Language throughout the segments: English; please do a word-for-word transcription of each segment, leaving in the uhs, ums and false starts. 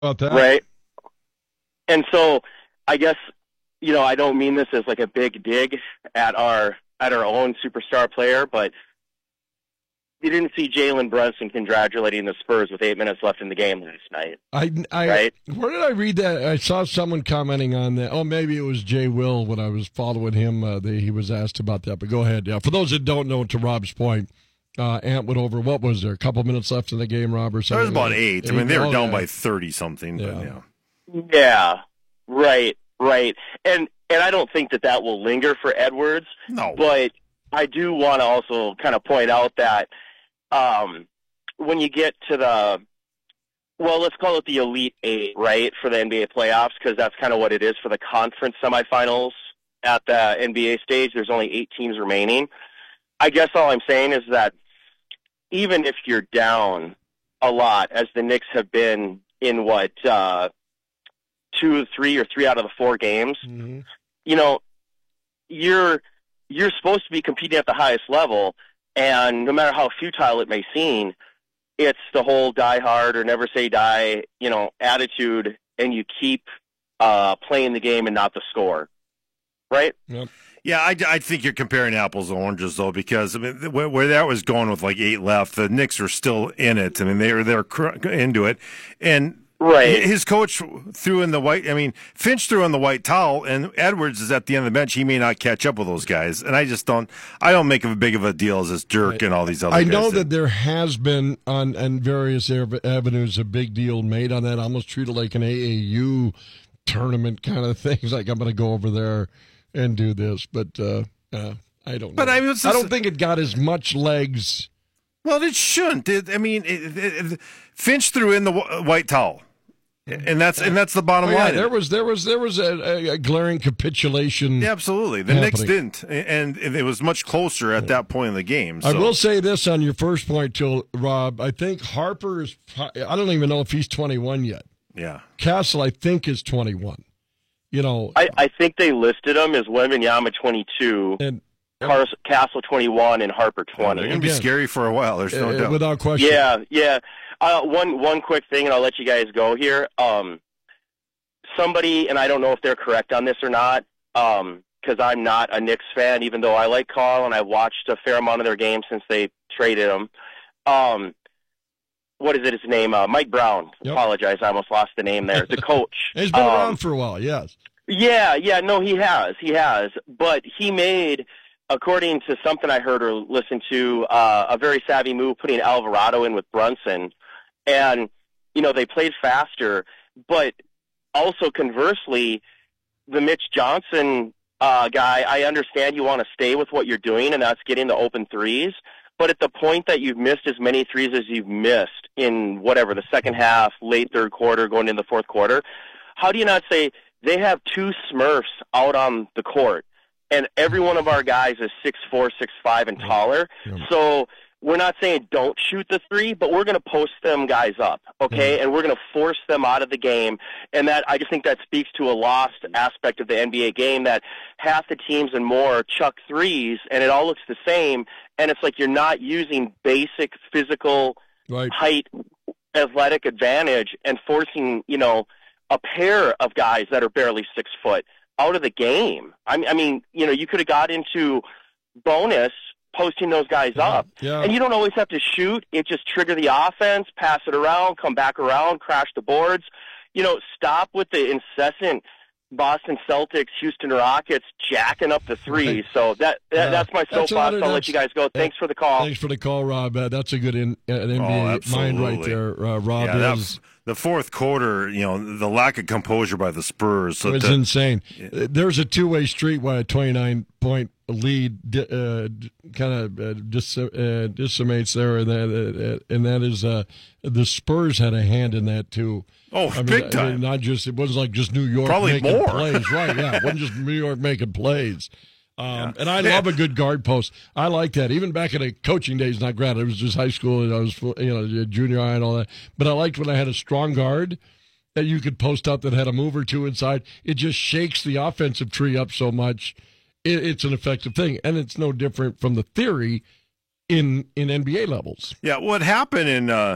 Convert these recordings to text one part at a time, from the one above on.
About that, right? And so I guess, you know, I don't mean this as like a big dig at our at our own superstar player, but you didn't see Jalen Brunson congratulating the Spurs with eight minutes left in the game last night, I, I, right? where did I read that? I saw someone commenting on that. Oh, maybe it was Jay Will when I was following him. Uh, the, he was asked about that. But go ahead. Yeah, for those that don't know, to Rob's point, uh, Ant went over. What was there? A couple minutes left in the game, Rob, or something? There was about eight. eight. I mean, they were oh, down yeah. by thirty something. Yeah. But yeah. Yeah, right, right. And and I don't think that that will linger for Edwards. No, but I do want to also kind of point out that. Um, when you get to the, well, let's call it the Elite Eight, right, for the N B A playoffs, because that's kind of what it is for the conference semifinals at the N B A stage. There's only eight teams remaining. I guess all I'm saying is that even if you're down a lot, as the Knicks have been in, what, uh, two, three, or three out of the four games, mm-hmm. you know, you're you're supposed to be competing at the highest level. And no matter how futile it may seem, it's the whole die hard or never say die, you know, attitude, and you keep uh, playing the game and not the score, right? Yep. Yeah, I, I think you're comparing apples to oranges, though, because I mean, where, where that was going with like eight left, the Knicks are still in it. I mean, they were they're cr- into it, and right. His coach threw in the white. I mean, Finch threw in the white towel, and Edwards is at the end of the bench. He may not catch up with those guys, and I just don't. I don't make a big of a deal as this Dirk right. and all these other. I guys know did. that there has been on, on various avenues a big deal made on that. I almost treat it like an A A U tournament kind of thing. It's like I'm going to go over there and do this, but uh, uh, I don't. Know. But I, mean, I don't think it got as much legs. Well, it shouldn't. It, I mean, it, it, it, Finch threw in the white towel. And that's and that's the bottom oh, yeah, line. There was there was there was a, a glaring capitulation. Yeah, absolutely, the happening. Knicks didn't, and it was much closer at that point in the game. So. I will say this on your first point, till Rob. I think Harper is. I don't even know if he's twenty-one yet. Yeah, Castle, I think, is twenty-one. You know, I, I think they listed him as Wembanyama twenty-two, and Car- Castle twenty-one, and Harper twenty. They're going to be scary for a while. There's no uh, doubt, without question. Yeah, yeah. Uh, one one quick thing, and I'll let you guys go here. Um, somebody, and I don't know if they're correct on this or not, because um, I'm not a Knicks fan, even though I like Carl, and I've watched a fair amount of their games since they traded him. Um, what is it, his name? Uh, Mike Brown. Yep. Apologize, I almost lost the name there. The coach. He's been um, around for a while, yes. Yeah, yeah, no, he has. He has. But he made, according to something I heard or listened to, uh, a very savvy move, putting Alvarado in with Brunson. And, you know, they played faster, but also conversely, the Mitch Johnson uh, guy, I understand you want to stay with what you're doing, and that's getting the open threes. But at the point that you've missed as many threes as you've missed in whatever, the second half, late third quarter, going into the fourth quarter, how do you not say they have two Smurfs out on the court, and every one of our guys is six four, six five, and taller? Yeah. So we're not saying don't shoot the three, but we're going to post them guys up, okay? Yeah. And we're going to force them out of the game. And that I just think that speaks to a lost aspect of the N B A game, that half the teams and more chuck threes, and it all looks the same. And it's like you're not using basic physical right. height, athletic advantage, and forcing, you know, a pair of guys that are barely six foot out of the game. I mean, I mean, you know, you could have got into bonus posting those guys yeah. up. Yeah. And you don't always have to shoot. It just trigger the offense, pass it around, come back around, crash the boards. You know, stop with the incessant Boston Celtics, Houston Rockets jacking up the threes. Right. So that, that uh, that's my soapbox. I'll let you guys go. Thanks for the call. Thanks for the call, Rob. Uh, that's a good in, uh, an N B A oh, mind right there, uh, Rob. Yeah, is. That, the fourth quarter, you know, the lack of composure by the Spurs. So it was to, insane. Yeah. There's a two-way street why a twenty-nine point lead uh, kind of uh, dis- uh, decimates there, and that, uh, and that is uh, the Spurs had a hand in that too. Oh, I mean, big time! I mean, not just it wasn't like just New York Probably making more. plays, right? Yeah, it wasn't just New York making plays. Um, yeah. And I love a good guard post. I like that. Even back in the coaching days, not granted, it was just high school and I was, you know, junior high and all that. But I liked when I had a strong guard that you could post up that had a move or two inside. It just shakes the offensive tree up so much. It, it's an effective thing, and it's no different from the theory in in N B A levels. Yeah, what happened in uh,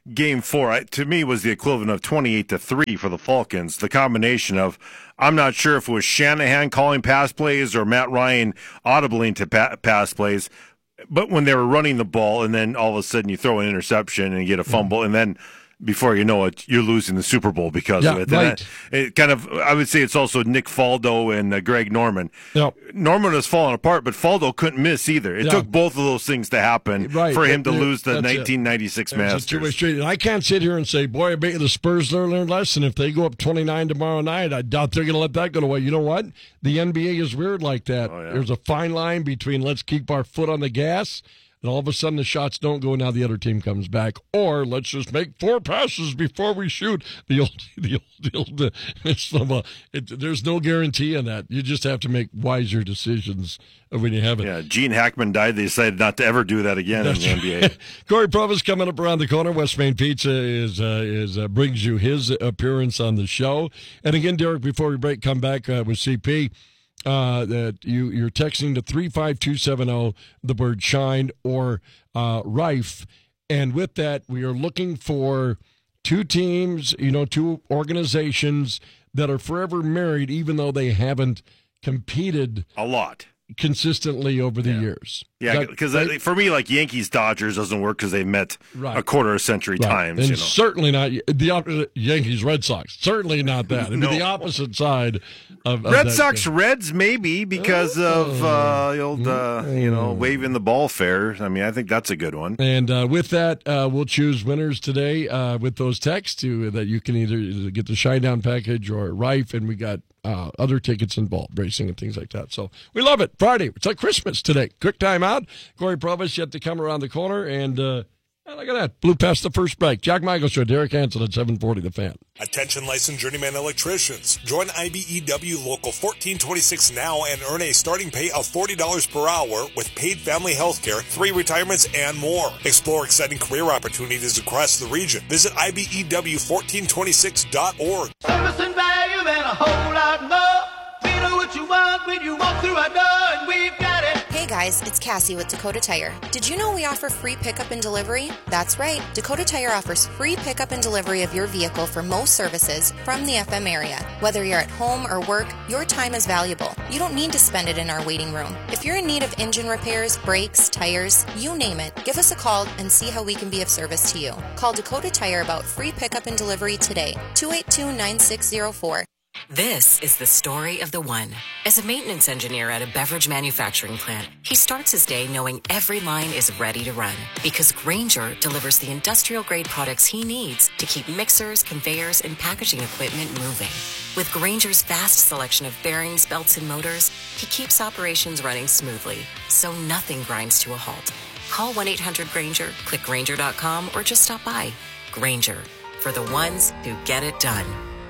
Game Four, I, to me, was the equivalent of twenty-eight to three for the Falcons. The combination of, I'm not sure if it was Shanahan calling pass plays or Matt Ryan audibling to pa- pass plays, but when they were running the ball, and then all of a sudden you throw an interception and you get a fumble, mm. and then before you know it, you're losing the Super Bowl because yeah, of it. Right. And it kind of, I would say it's also Nick Faldo and uh, Greg Norman. Yep. Norman was falling apart, but Faldo couldn't miss either. It yeah. took both of those things to happen right. for him to it, lose the That's nineteen ninety-six it. Masters. Street. And I can't sit here and say, boy, I bet you the Spurs learned their lesson. If they go up twenty-nine tomorrow night, I doubt they're going to let that go away. You know what? The N B A is weird like that. Oh, yeah. There's a fine line between let's keep our foot on the gas, and all of a sudden the shots don't go, and now the other team comes back. Or let's just make four passes before we shoot. The old, the old, the old uh, it's some, uh, it, there's no guarantee in that. You just have to make wiser decisions when you have it. Yeah, Gene Hackman died. They decided not to ever do that again That's in the N B A. Corey Provis coming up around the corner. West Main Pizza is uh, is uh, brings you his appearance on the show. And again, Derek, before we break, come back uh, with C P. Uh, that you, you're texting to three five two seven zero, the word shine or uh, Rife. And with that, we are looking for two teams, you know, two organizations that are forever married, even though they haven't competed a lot consistently over the yeah. years. Yeah, because right? for me, like Yankees Dodgers doesn't work because they've met right. a quarter of a century right. times. And you know. certainly not the opposite, Yankees Red Sox. Certainly not that. It'd no. be the opposite side of, of Red that Sox game. Reds maybe because oh. of uh, the old uh, you know waving the ball fair. I mean, I think that's a good one. And uh, with that, uh, we'll choose winners today uh, with those texts to that you can either get the Shinedown package or Rife, and we got uh, other tickets involved, racing and things like that. So we love it. Friday, it's like Christmas today. Quick time out. Corey Provis yet to come around the corner, and uh, look at that. Blew past the first break. Jack Michael Show, Derek Hansen at seven forty The Fan. Attention licensed journeyman electricians. Join I B E W Local fourteen twenty-six now and earn a starting pay of forty dollars per hour with paid family health care, three retirements, and more. Explore exciting career opportunities across the region. Visit I B E W fourteen twenty-six dot org. Service and value and a whole lot more. We know what you want when you walk through our door, and we've got it. Hey guys, it's Cassie with Dakota Tire. Did you know we offer free pickup and delivery? That's right. Dakota Tire offers free pickup and delivery of your vehicle for most services from the F M area. Whether you're at home or work, your time is valuable. You don't need to spend it in our waiting room. If you're in need of engine repairs, brakes, tires, you name it, give us a call and see how we can be of service to you. Call Dakota Tire about free pickup and delivery today. two eight two, nine six zero four. This is the story of the one. As a maintenance engineer at a beverage manufacturing plant, he starts his day knowing every line is ready to run because Grainger delivers the industrial-grade products he needs to keep mixers, conveyors, and packaging equipment moving. With Grainger's vast selection of bearings, belts, and motors, he keeps operations running smoothly, so nothing grinds to a halt. Call one eight hundred Grainger, click Grainger dot com, or just stop by. Grainger, for the ones who get it done.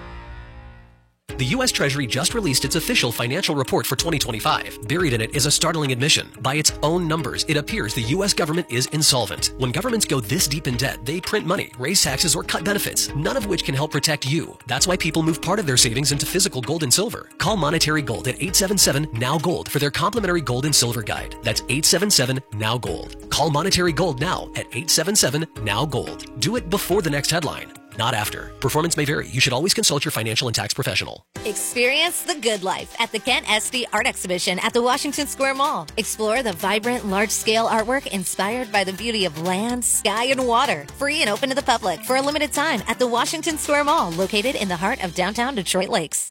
The U S Treasury just released its official financial report for twenty twenty-five. Buried in it is a startling admission. By its own numbers, it appears the U S government is insolvent. When governments go this deep in debt, they print money, raise taxes, or cut benefits, none of which can help protect you. That's why people move part of their savings into physical gold and silver. Call Monetary Gold at eight seven seven, N O W Gold for their complimentary gold and silver guide. That's eight seven seven, N O W Gold. Call Monetary Gold now at eight seven seven, N O W Gold. Do it before the next headline, not after. Performance may vary. You should always consult your financial and tax professional. Experience the good life at the Kent Esty Art Exhibition at the Washington Square Mall. Explore the vibrant, large-scale artwork inspired by the beauty of land, sky, and water. Free and open to the public for a limited time at the Washington Square Mall, located in the heart of downtown Detroit Lakes.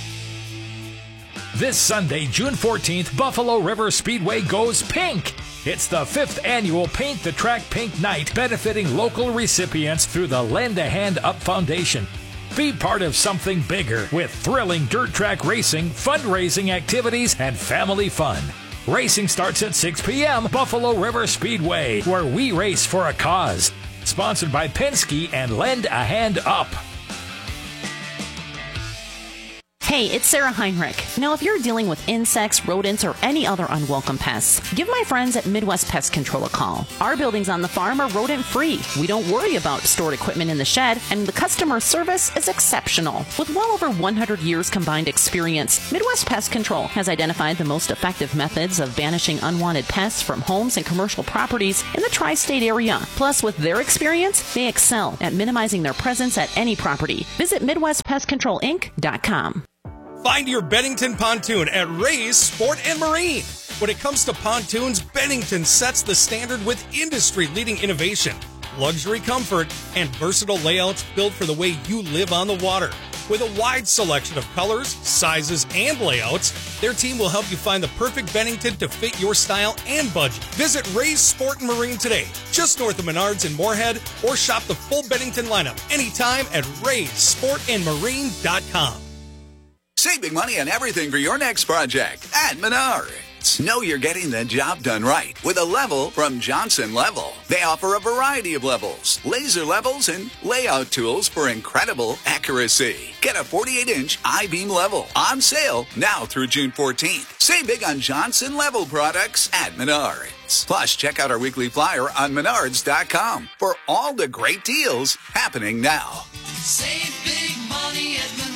This Sunday, June fourteenth, Buffalo River Speedway goes pink. It's the fifth annual Paint the Track Pink Night, benefiting local recipients through the Lend a Hand Up Foundation. Be part of something bigger with thrilling dirt track racing, fundraising activities, and family fun. Racing starts at six p.m. Buffalo River Speedway, where we race for a cause. Sponsored by Penske and Lend a Hand Up. Hey, it's Sarah Heinrich. Now, if you're dealing with insects, rodents, or any other unwelcome pests, give my friends at Midwest Pest Control a call. Our buildings on the farm are rodent-free. We don't worry about stored equipment in the shed, and the customer service is exceptional. With well over one hundred years combined experience, Midwest Pest Control has identified the most effective methods of banishing unwanted pests from homes and commercial properties in the tri-state area. Plus, with their experience, they excel at minimizing their presence at any property. Visit Midwest Pest Control Inc dot com. Find your Bennington pontoon at Ray's Sport and Marine. When it comes to pontoons, Bennington sets the standard with industry-leading innovation, luxury comfort, and versatile layouts built for the way you live on the water. With a wide selection of colors, sizes, and layouts, their team will help you find the perfect Bennington to fit your style and budget. Visit Ray's Sport and Marine today, just north of Menards in Moorhead, or shop the full Bennington lineup anytime at rays sport and marine dot com. Save big money on everything for your next project at Menards. Know you're getting the job done right with a level from Johnson Level. They offer a variety of levels, laser levels, and layout tools for incredible accuracy. Get a forty-eight inch I-beam level on sale now through June fourteenth. Save big on Johnson Level products at Menards. Plus, check out our weekly flyer on menards dot com for all the great deals happening now. Save big money at Menards.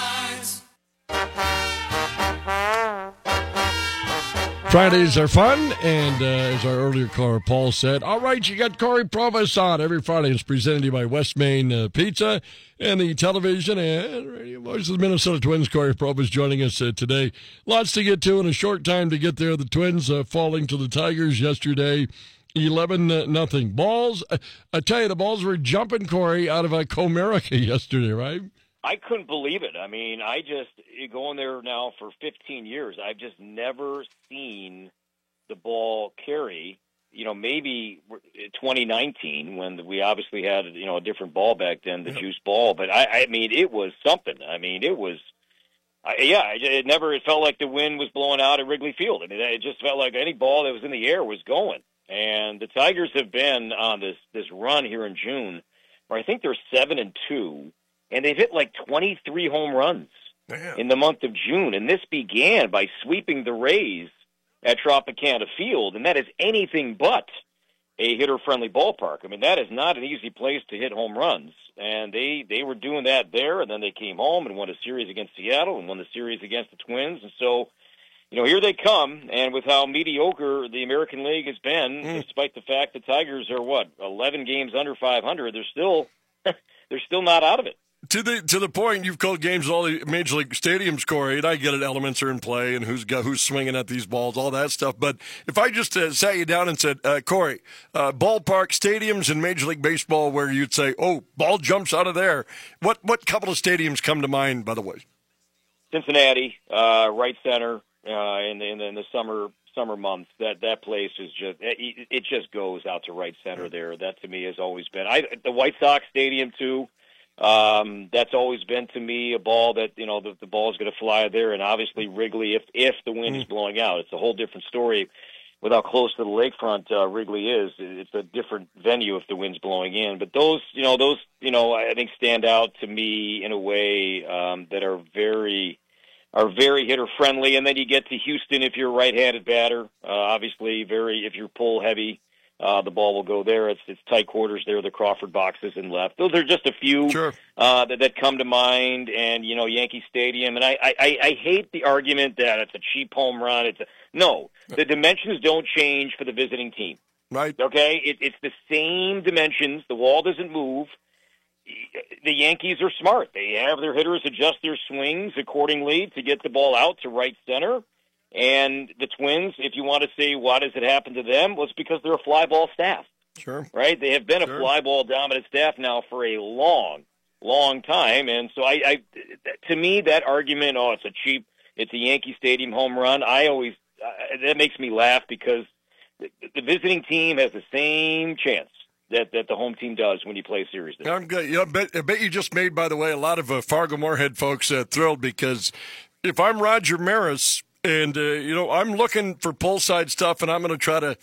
Fridays are fun, and uh, as our earlier caller Paul said, all right, you got Corey Provis on every Friday. It's presented to you by West Main uh, Pizza and the television and radio voice of the Minnesota Twins. Corey Provis joining us uh, today. Lots to get to in a short time to get there. The Twins uh, falling to the Tigers yesterday, eleven nothing. Balls, uh, I tell you, the balls were jumping, Corey, out of uh, Comerica yesterday, right? I couldn't believe it. I mean, I just, going there now for fifteen years, I've just never seen the ball carry. You know, maybe twenty nineteen when we obviously had, you know, a different ball back then, the yeah. juice ball. But, I, I mean, it was something. I mean, it was, I, yeah, it never, it felt like the wind was blowing out at Wrigley Field. I mean, it just felt like any ball that was in the air was going. And the Tigers have been on this, this run here in June where I think they're seven and two. And they've hit like twenty-three home runs Damn. in the month of June. And this began by sweeping the Rays at Tropicana Field. And that is anything but a hitter-friendly ballpark. I mean, that is not an easy place to hit home runs. And they, they were doing that there, and then they came home and won a series against Seattle and won the series against the Twins. And so, you know, here they come. And with how mediocre the American League has been, mm. despite the fact the Tigers are, what, eleven games under five hundred, they're still they're still not out of it. To the to the point, you've called games all the major league stadiums, Corey, and I get it, elements are in play and who's got, who's swinging at these balls, all that stuff. But if I just uh, sat you down and said, uh, Corey, uh, ballpark stadiums in Major League Baseball where you'd say, oh, ball jumps out of there, what what couple of stadiums come to mind, by the way? Cincinnati, uh, right center uh, in, the, in, the, in the summer summer months. That that place is just it, it just goes out to right center there. That to me has always been I, the White Sox Stadium too. Um, that's always been to me a ball that, you know, the, the ball is going to fly there. And obviously Wrigley, if, if the wind mm. is blowing out, it's a whole different story with how close to the lakefront uh, Wrigley is. It's a different venue if the wind's blowing in. But those, you know, those, you know, I think stand out to me in a way um, that are very, are very hitter friendly. And then you get to Houston if you're a right-handed batter. Uh, obviously, very if you're pull heavy. Uh, the ball will go there. It's it's tight quarters there, the Crawford boxes and left. Those are just a few sure. uh, that, that come to mind. And, you know, Yankee Stadium. And I, I, I hate the argument that it's a cheap home run. It's a, no, the dimensions don't change for the visiting team. Right. Okay? It, it's the same dimensions. The wall doesn't move. The Yankees are smart. They have their hitters adjust their swings accordingly to get the ball out to right center. And the Twins, if you want to say why does it happen to them, well, it's because they're a fly ball staff. Sure. Right? They have been sure. a fly ball dominant staff now for a long, long time. And so I, I, to me, that argument, oh, it's a cheap, it's a Yankee Stadium home run, I always, uh, that makes me laugh because the, the visiting team has the same chance that, that the home team does when you play a series there. I'm good. Yeah, I, bet, I bet you just made, by the way, a lot of uh, Fargo-Moorhead folks uh, thrilled because if I'm Roger Maris, and, uh, you know, I'm looking for pull side stuff, and I'm going to try to,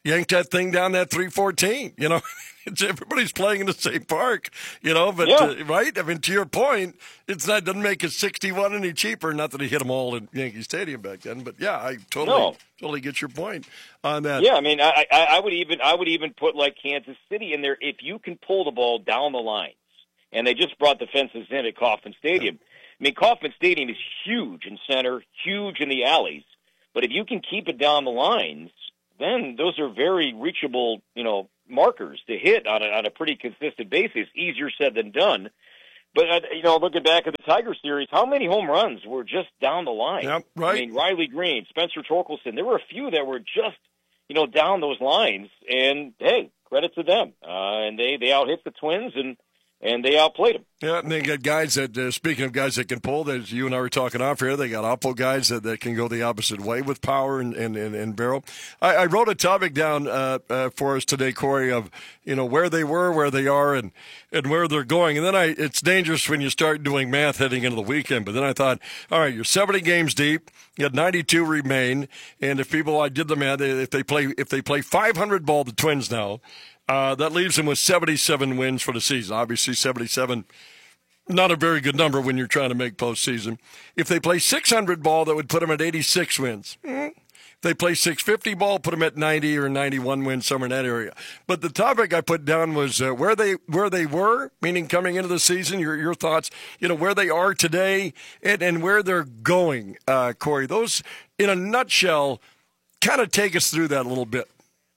yanked that thing down that three fourteen. You know, it's, everybody's playing in the same park. You know, but Yeah. uh, right? I mean, to your point, it's not doesn't make it sixty-one any cheaper. Not that he hit them all in Yankee Stadium back then, but yeah, I totally No. totally get your point on that. Yeah, I mean, I, I, I would even I would even put like Kansas City in there if you can pull the ball down the lines. And they just brought the fences in at Kauffman Stadium. I mean, Kauffman Stadium is huge in center, huge in the alleys. But if you can keep it down the lines, then those are very reachable, you know, markers to hit on a, on a pretty consistent basis. Easier said than done. But, uh, you know, looking back at the Tiger series, how many home runs were just down the line? Yep, right. I mean, Riley Green, Spencer Torkelson, there were a few that were just, you know, down those lines. And, hey, credit to them. Uh, and they, they out-hit the Twins, and And they outplayed them. Yeah, and they got guys that, uh, speaking of guys that can pull, as you and I were talking off here, they got Oppo guys that, that can go the opposite way with power and, and, and, and barrel. I, I wrote a topic down uh, uh, for us today, Corey, of, you know, where they were, where they are, and, and where they're going. And then I, it's dangerous when you start doing math heading into the weekend. But then I thought, all right, you're seventy games deep. You had ninety-two remain. And if people, I did the math, if they play, if they play five hundred ball, the Twins now, Uh, that leaves them with seventy-seven wins for the season. Obviously, seventy-seven, not a very good number when you're trying to make postseason. If they play six hundred ball, that would put them at eighty-six wins. Mm. If they play six fifty ball, put them at ninety or ninety-one wins, somewhere in that area. But the topic I put down was uh, where they where they were, meaning coming into the season, your your thoughts, you know, where they are today and, and where they're going, uh, Corey. Those, in a nutshell, kind of take us through that a little bit.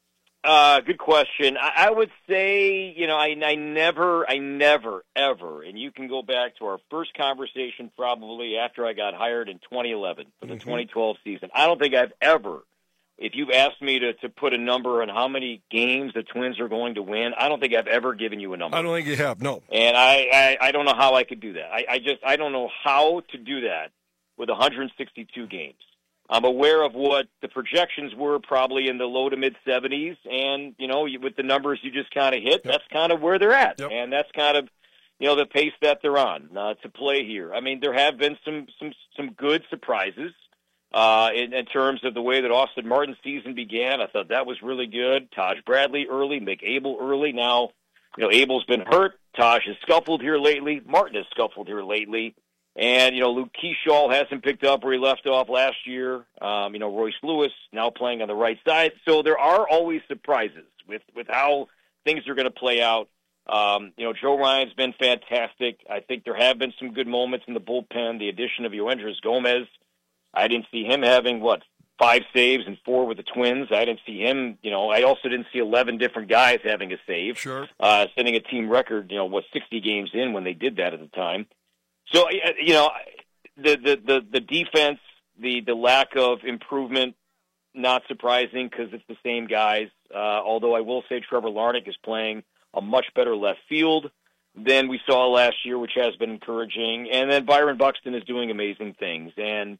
Uh, good question. I, I would say, you know, I, I never, I never, ever, and you can go back to our first conversation probably after I got hired in twenty eleven for the Mm-hmm. twenty twelve season. I don't think I've ever, if you've asked me to, to put a number on how many games the Twins are going to win, I don't think I've ever given you a number. I don't think you have, no. And I, I, I don't know how I could do that. I, I just, I don't know how to do that with one hundred sixty-two games. I'm aware of what the projections were, probably in the low to mid seventies, and you know, with the numbers you just kind of hit, Yep. that's kind of where they're at, Yep. and that's kind of, you know, the pace that they're on uh, to play here. I mean, there have been some some some good surprises uh, in, in terms of the way that Austin Martin's season began. I thought that was really good. Taj Bradley early, Mick Abel early. Now, you know, Abel's been hurt. Taj has scuffled here lately. Martin has scuffled here lately. And, you know, Luke Keyshaw hasn't picked up where he left off last year. Um, you know, Royce Lewis now playing on the right side. So there are always surprises with, with how things are going to play out. Um, you know, Joe Ryan's been fantastic. I think there have been some good moments in the bullpen. The addition of Yoendris Gomez, I didn't see him having, what, five saves and four with the Twins. I didn't see him, you know, I also didn't see eleven different guys having a save. Sure. Uh, setting a team record, you know, what, sixty games in when they did that at the time. So, you know, the, the, the, the defense, the, the lack of improvement, not surprising because it's the same guys. Uh, although I will say Trevor Larnach is playing a much better left field than we saw last year, which has been encouraging. And then Byron Buxton is doing amazing things. And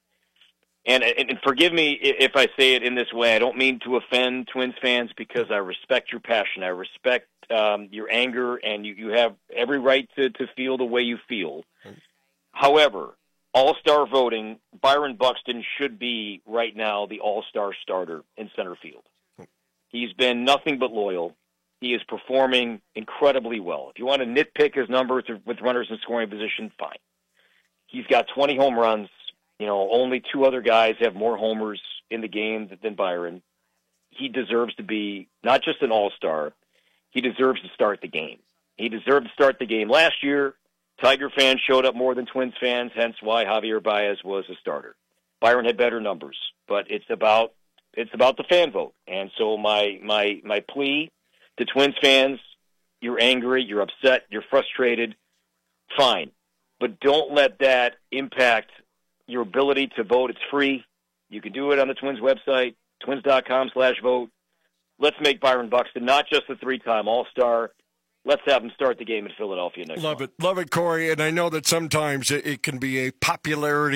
and and forgive me if I say it in this way. I don't mean to offend Twins fans because I respect your passion. I respect um, your anger, and you, you have every right to, to feel the way you feel. However, all-star voting, Byron Buxton should be right now the all-star starter in center field. He's been nothing but loyal. He is performing incredibly well. If you want to nitpick his numbers with runners in scoring position, fine. He's got twenty home runs. You know, only two other guys have more homers in the game than Byron. He deserves to be not just an all-star. He deserves to start the game. He deserved to start the game last year. Tiger fans showed up more than Twins fans, hence why Javier Baez was a starter. Byron had better numbers, but it's about it's about the fan vote. And so my my my plea to Twins fans, you're angry, you're upset, you're frustrated, fine. But don't let that impact your ability to vote. It's free. You can do it on the Twins website, twins.com slash vote. Let's make Byron Buxton not just a three-time All-Star. Let's have him start the game in Philadelphia next Love month. it. Love it, Corey. And I know that sometimes it, it can be a popularity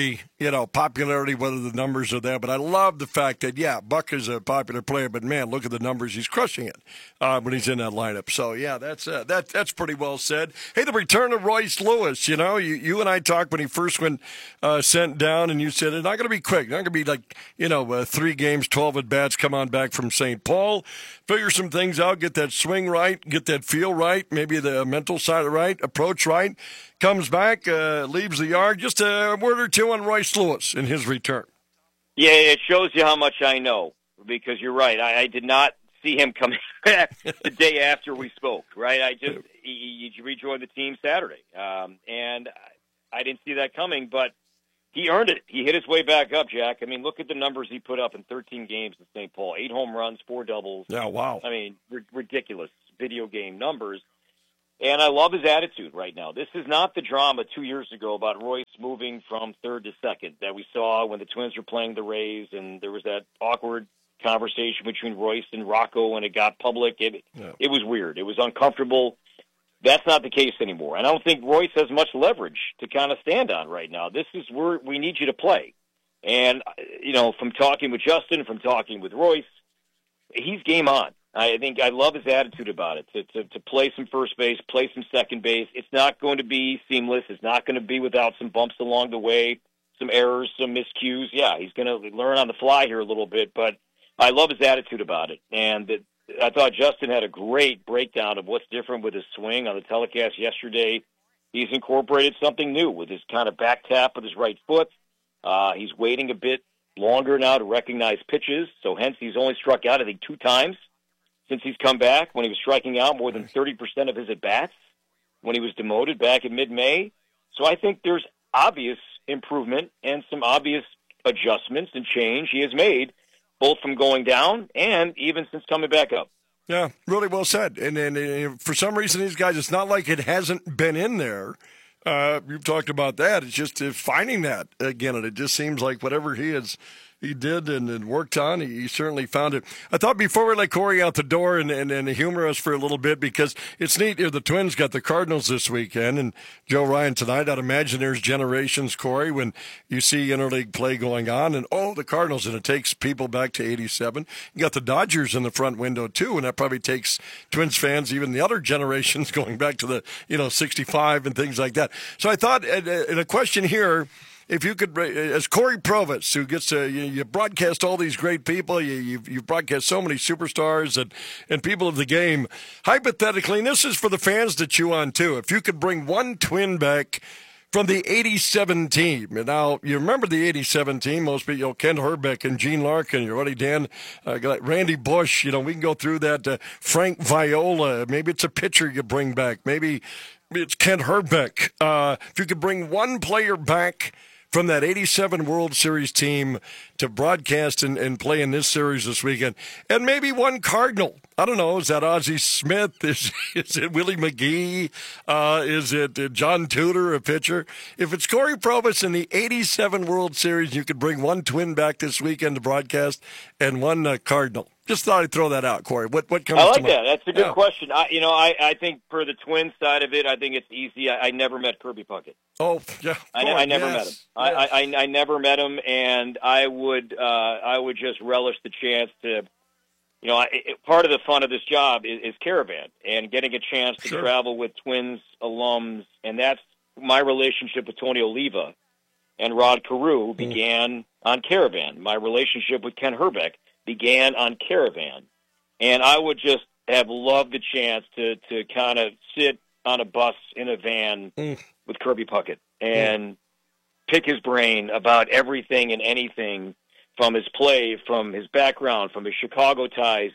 you know, popularity, whether the numbers are there. But I love the fact that, yeah, Buck is a popular player, but, man, look at the numbers. He's crushing it uh, when he's in that lineup. So, yeah, that's uh, that that's pretty well said. Hey, the return of Royce Lewis, you know, you, you and I talked when he first went uh, sent down, and you said it's not going to be quick. Not going to be like, you know, uh, three games, twelve at-bats, come on back from Saint Paul, figure some things out, get that swing right, get that feel right, maybe the mental side right, approach right, comes back, uh, leaves the yard. Just a word or two on Royce Lewis in his return. Yeah, it shows you how much I know, because you're right. I, I did not see him coming back the day after we spoke, right? I just he, he rejoined the team Saturday, um, and I didn't see that coming, but he earned it. He hit his way back up, Jack. I mean, look at the numbers he put up in thirteen games in Saint Paul. Eight home runs, four doubles. Yeah, wow. I mean, r- ridiculous video game numbers. And I love his attitude right now. This is not the drama two years ago about Royce moving from third to second that we saw when the Twins were playing the Rays, and there was that awkward conversation between Royce and Rocco when it got public. It, yeah. it was weird. It was uncomfortable. That's not the case anymore. And I don't think Royce has much leverage to kind of stand on right now. This is where we need you to play. And, you know, from talking with Justin, from talking with Royce, he's game on. I think I love his attitude about it, to, to, to play some first base, play some second base. It's not going to be seamless. It's not going to be without some bumps along the way, some errors, some miscues. Yeah, he's going to learn on the fly here a little bit, but I love his attitude about it. And it, I thought Justin had a great breakdown of what's different with his swing on the telecast yesterday. He's incorporated something new with his kind of back tap with his right foot. Uh, he's waiting a bit longer now to recognize pitches, so hence he's only struck out, I think, two times since he's come back, when he was striking out more than thirty percent of his at-bats when he was demoted back in mid-May. So I think there's obvious improvement and some obvious adjustments and change he has made, both from going down and even since coming back up. Yeah, really well said. And, and, and for some reason, these guys, it's not like it hasn't been in there. Uh, you've talked about that. It's just uh, finding that again, and it just seems like whatever he is, he did and, and worked on, he, he certainly found it. I thought before we let Corey out the door and, and, and humor us for a little bit, because it's neat. The Twins got the Cardinals this weekend and Joe Ryan tonight. I'd imagine there's generations, Corey, when you see interleague play going on, and oh, the Cardinals, and it takes people back to eighty-seven. You got the Dodgers in the front window too, and that probably takes Twins fans, even the other generations, going back to the you know sixty-five and things like that. So I thought, in a question here, if you could, as Corey Provitz, who gets to, you, you broadcast all these great people, you, you've, you've broadcast so many superstars and, and people of the game, hypothetically, and this is for the fans to chew on too, if you could bring one Twin back from the eighty-seven team. And now, you remember the eighty-seven team, most people, you know, Ken Herbeck and Gene Larkin, your buddy Dan, uh, Randy Bush, you know, we can go through that, uh, Frank Viola, maybe it's a pitcher you bring back, maybe it's Ken Herbeck. Uh, if you could bring one player back from that eighty-seven World Series team to broadcast and, and play in this series this weekend, and maybe one Cardinal. I don't know, is that Ozzie Smith? Is, is it Willie McGee? Uh, is it uh, John Tudor, a pitcher? If it's Corey Provitz in the eighty-seven World Series, you could bring one Twin back this weekend to broadcast and one uh, Cardinal. Just thought I'd throw that out, Corey. What what comes I like to mind? that. That's a good Yeah. question. I, you know, I, I think for the Twins side of it, I think it's easy. I, I never met Kirby Puckett. Oh, yeah. I, Boy, I never yes. met him. I, Yes. I, I I never met him, and I would uh, I would just relish the chance to, you know, I, it, part of the fun of this job is, is Caravan and getting a chance to Sure. travel with Twins alums, and that's my relationship with Tony Oliva and Rod Carew began on Caravan. My relationship with Ken Herbeck began on Caravan. And I would just have loved the chance to, to kind of sit on a bus in a van Mm. with Kirby Puckett and pick his brain about everything and anything, from his play, from his background, from his Chicago ties,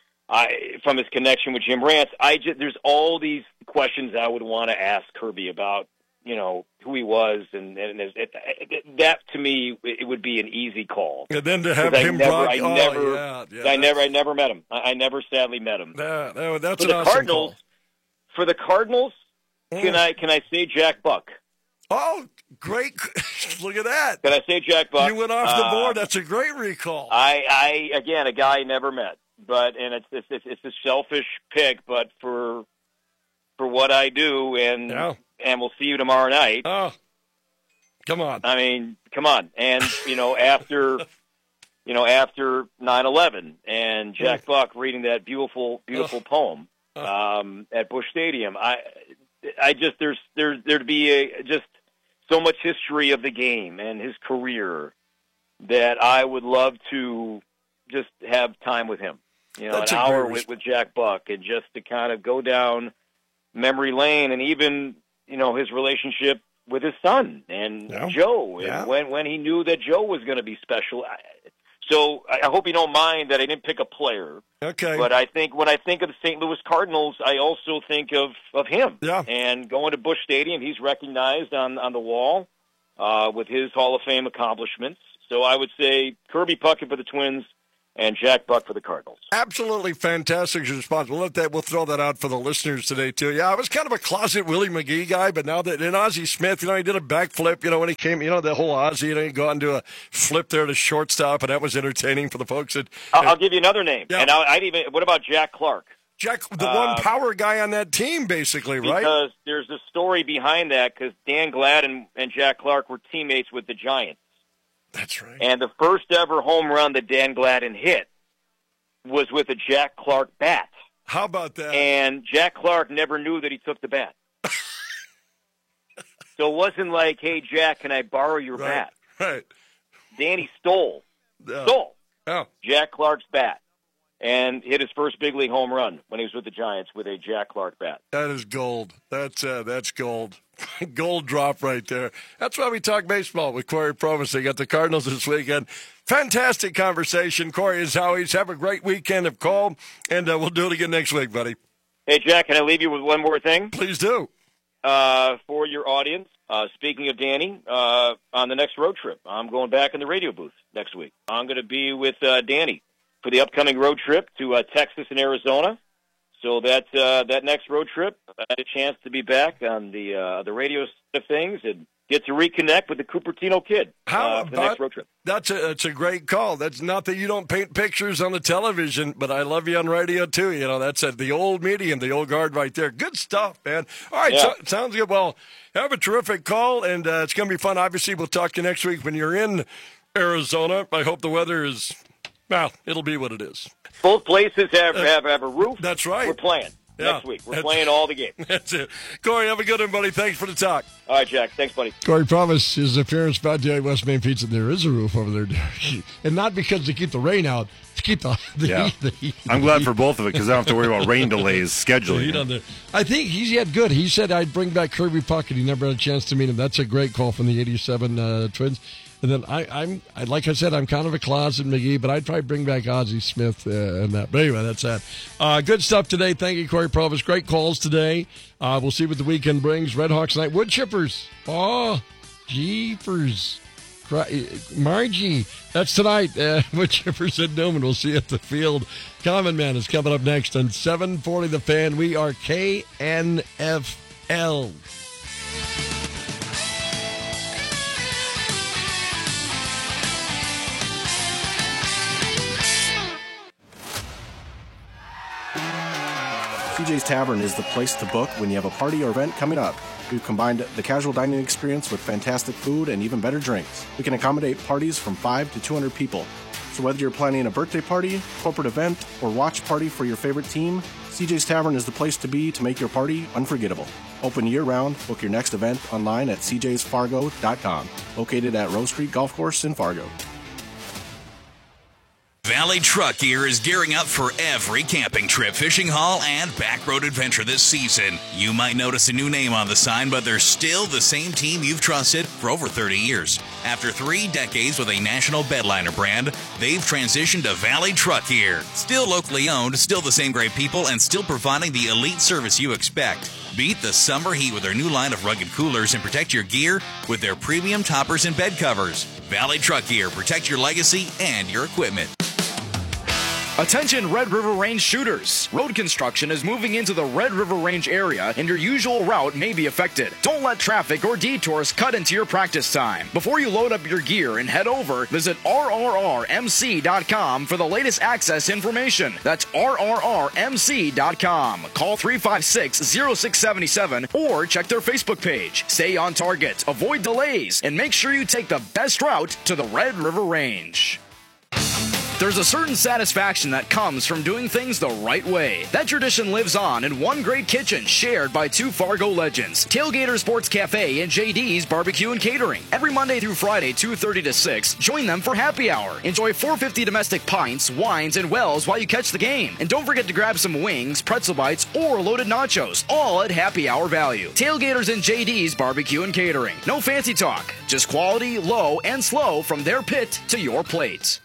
I, from his connection with Jim Rance. I just, there's all these questions I would want to ask Kirby about, you know, who he was, and, and it, it, it, that to me, it would be an easy call. And then to have 'Cause I him never, broad- I oh, never, yeah, yeah, I that's- never, I never met him. I, I never, sadly, met him. Yeah, that- that's for an the awesome Cardinals, call. for the Cardinals, can Mm. I can I say Jack Buck? Oh, great! Look at that. Can I say Jack Buck? You went off the Uh, board. That's a great recall. I, I again, a guy I never met, but and it's it's it's, it's a selfish pick, but for for what I do, and Yeah. and we'll see you tomorrow night. Oh, Come on. I mean, come on. And, you know, after, you know, after nine eleven and Jack Buck reading that beautiful, beautiful poem um, at Busch Stadium, I, I just, there's, there's, there'd be a, just so much history of the game and his career that I would love to just have time with him. You know, That's an a hour great with, with Jack Buck, and just to kind of go down memory lane, and even, you know, his relationship with his son and Yeah. Joe, and Yeah. when when he knew that Joe was going to be special. I, so I I hope you don't mind that I didn't pick a player. Okay. But I think when I think of the Saint Louis Cardinals, I also think of, of him. Yeah. And going to Busch Stadium, he's recognized on, on the wall uh, with his Hall of Fame accomplishments. So I would say Kirby Puckett for the Twins and Jack Buck for the Cardinals. Absolutely fantastic response. We'll let that. We'll throw that out for the listeners today too. Yeah, I was kind of a closet Willie McGee guy, but now that and Ozzie Smith, you know, he did a backflip. You know, when he came, you know, the whole Ozzie, you know, he go and do a flip there to shortstop, and that was entertaining for the folks that. I'll, I'll give you another name. Yeah. And I'll, I'd even. What about Jack Clark? Jack, the Uh, one power guy on that team, basically, right? Because there's a story behind that. Because Dan Glad and, and Jack Clark were teammates with the Giants. That's right. And the first ever home run that Dan Gladden hit was with a Jack Clark bat. How about that? And Jack Clark never knew that he took the bat. So it wasn't like, hey, Jack, can I borrow your Right. bat? Right. Danny stole, Yeah. stole Oh. Jack Clark's bat and hit his first big league home run when he was with the Giants with a Jack Clark bat. That is gold. That's uh, that's gold. Gold drop right there. That's why we talk baseball with Corey Provis. They got the Cardinals this weekend. Fantastic conversation. Corey, as always, have a great weekend of call, and uh, we'll do it again next week, buddy. Hey, Jack, can I leave you with one more thing? Please do. Uh, for your audience, uh, speaking of Danny, uh, on the next road trip, I'm going back in the radio booth next week. I'm going to be with uh, Danny for the upcoming road trip to uh, Texas and Arizona. So that uh, that next road trip, I had a chance to be back on the uh, the radio side of things and get to reconnect with the Cupertino kid How uh, for the about- next road trip. That's a, that's a great call. That's not that you don't paint pictures on the television, but I love you on radio too. You know, that's a, the old medium, the old guard right there. Good stuff, man. All right, Yeah. so, sounds good. Well, have a terrific call, and uh, it's going to be fun. Obviously, we'll talk to you next week when you're in Arizona. I hope the weather is, well, it'll be what it is. Both places have, have, have a roof. That's right. We're playing Yeah. next week. We're That's- playing all the games. That's it. Corey, have a good one, buddy. Thanks for the talk. All right, Jack. Thanks, buddy. Corey Provis, his appearance about Daily West Main Pizza. There is a roof over there, and not because to keep the rain out, to keep the, the Yeah. heat. The heat I'm glad for both of it because I don't have to worry about rain delays scheduling. heat on there. I think he's had good. He said I'd bring back Kirby Puckett. He never had a chance to meet him. That's a great call from the eighty-seven uh, Twins. And then I, I'm, I, like I said, I'm kind of a closet McGee, but I'd probably bring back Ozzie Smith uh, and that. But anyway, that's that. Uh, good stuff today. Thank you, Corey Provis. Great calls today. Uh, we'll see what the weekend brings. Red Hawks night. Wood chippers. Oh, jeepers. Cry- Margie. That's tonight. Uh, Wood chippers at Newman. We'll see you at the field. Common Man is coming up next on seven forty The Fan. We are K N F L. C J's Tavern is the place to book when you have a party or event coming up. We've combined the casual dining experience with fantastic food and even better drinks. We can accommodate parties from five to two hundred people. So whether you're planning a birthday party, corporate event, or watch party for your favorite team, C J's Tavern is the place to be to make your party unforgettable. Open year-round, book your next event online at c j's fargo dot com. Located at Rose Street Golf Course in Fargo. Valley Truck Gear is gearing up for every camping trip, fishing haul, and backroad adventure this season. You might notice a new name on the sign, but they're still the same team you've trusted for over thirty years. After three decades with a national bedliner brand, they've transitioned to Valley Truck Gear. Still locally owned, still the same great people, and still providing the elite service you expect. Beat the summer heat with their new line of rugged coolers and protect your gear with their premium toppers and bed covers. Valley Truck Gear, protect your legacy and your equipment. Attention Red River Range shooters. Road construction is moving into the Red River Range area and your usual route may be affected. Don't let traffic or detours cut into your practice time. Before you load up your gear and head over, visit R R R M C dot com for the latest access information. That's R R R M C dot com. Call three five six, zero six seven seven or check their Facebook page. Stay on target, avoid delays, and make sure you take the best route to the Red River Range. There's a certain satisfaction that comes from doing things the right way. That tradition lives on in one great kitchen shared by two Fargo legends, Tailgater Sports Cafe and J D's Barbecue and Catering. Every Monday through Friday, two thirty to six, join them for happy hour. Enjoy four hundred fifty domestic pints, wines, and wells while you catch the game. And don't forget to grab some wings, pretzel bites, or loaded nachos, all at happy hour value. Tailgaters and J D's Barbecue and Catering. No fancy talk, just quality, low, and slow from their pit to your plate.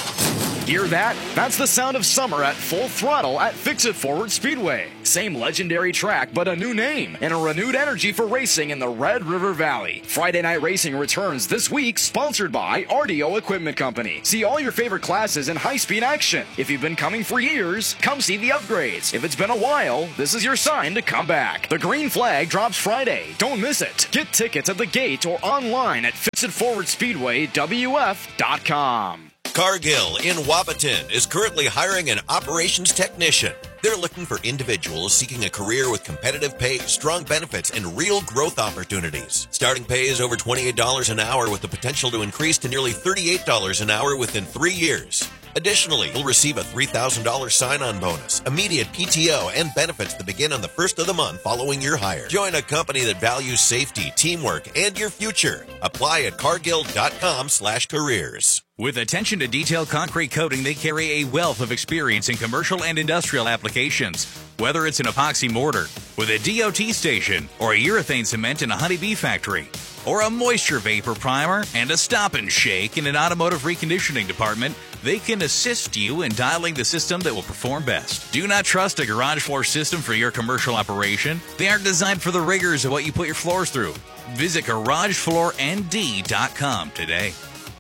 Hear that? That's the sound of summer at full throttle at Fix-It Forward Speedway. Same legendary track, but a new name and a renewed energy for racing in the Red River Valley. Friday Night Racing returns this week, sponsored by R D O Equipment Company. See all your favorite classes in high-speed action. If you've been coming for years, come see the upgrades. If it's been a while, this is your sign to come back. The green flag drops Friday. Don't miss it. Get tickets at the gate or online at Fix It Forward Speedway W F dot com. Cargill in Wapaton is currently hiring an operations technician. They're looking for individuals seeking a career with competitive pay, strong benefits, and real growth opportunities. Starting pay is over twenty-eight dollars an hour with the potential to increase to nearly thirty-eight dollars an hour within three years. Additionally, you'll receive a three thousand dollars sign-on bonus, immediate P T O, and benefits that begin on the first of the month following your hire. Join a company that values safety, teamwork, and your future. Apply at cargill dot com slash careers. With attention to detailed concrete coating, they carry a wealth of experience in commercial and industrial applications. Whether it's an epoxy mortar with a D O T station or a urethane cement in a honeybee factory, or a moisture vapor primer and a stop and shake in an automotive reconditioning department, they can assist you in dialing the system that will perform best. Do not trust a garage floor system for your commercial operation. They aren't designed for the rigors of what you put your floors through. Visit garage floor N D dot com today.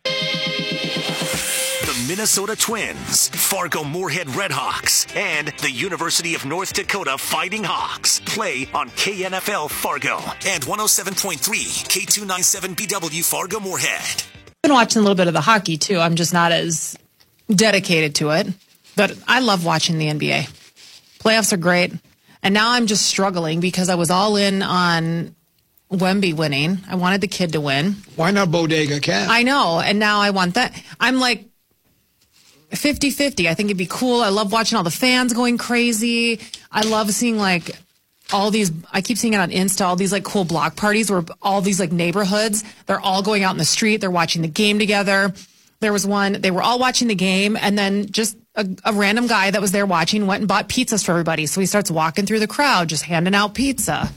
The Minnesota Twins, Fargo Moorhead Redhawks, and the University of North Dakota Fighting Hawks play on K N F L Fargo and one oh seven point three K two ninety-seven B W Fargo Moorhead. I've been watching a little bit of the hockey too. I'm just not as dedicated to it, but I love watching the N B A. Playoffs are great, and now I'm just struggling because I was all in on Wemby winning. I wanted the kid to win. Why not Bodega Cat? I know, and now I want that. I'm like fifty-fifty. I think it'd be cool. I love watching all the fans going crazy. I love seeing like all these, I keep seeing it on Insta, all these like cool block parties where all these like neighborhoods, they're all going out in the street, they're watching the game together. There was one, they were all watching the game, and then just a, a random guy that was there watching went and bought pizzas for everybody. So he starts walking through the crowd, just handing out pizza.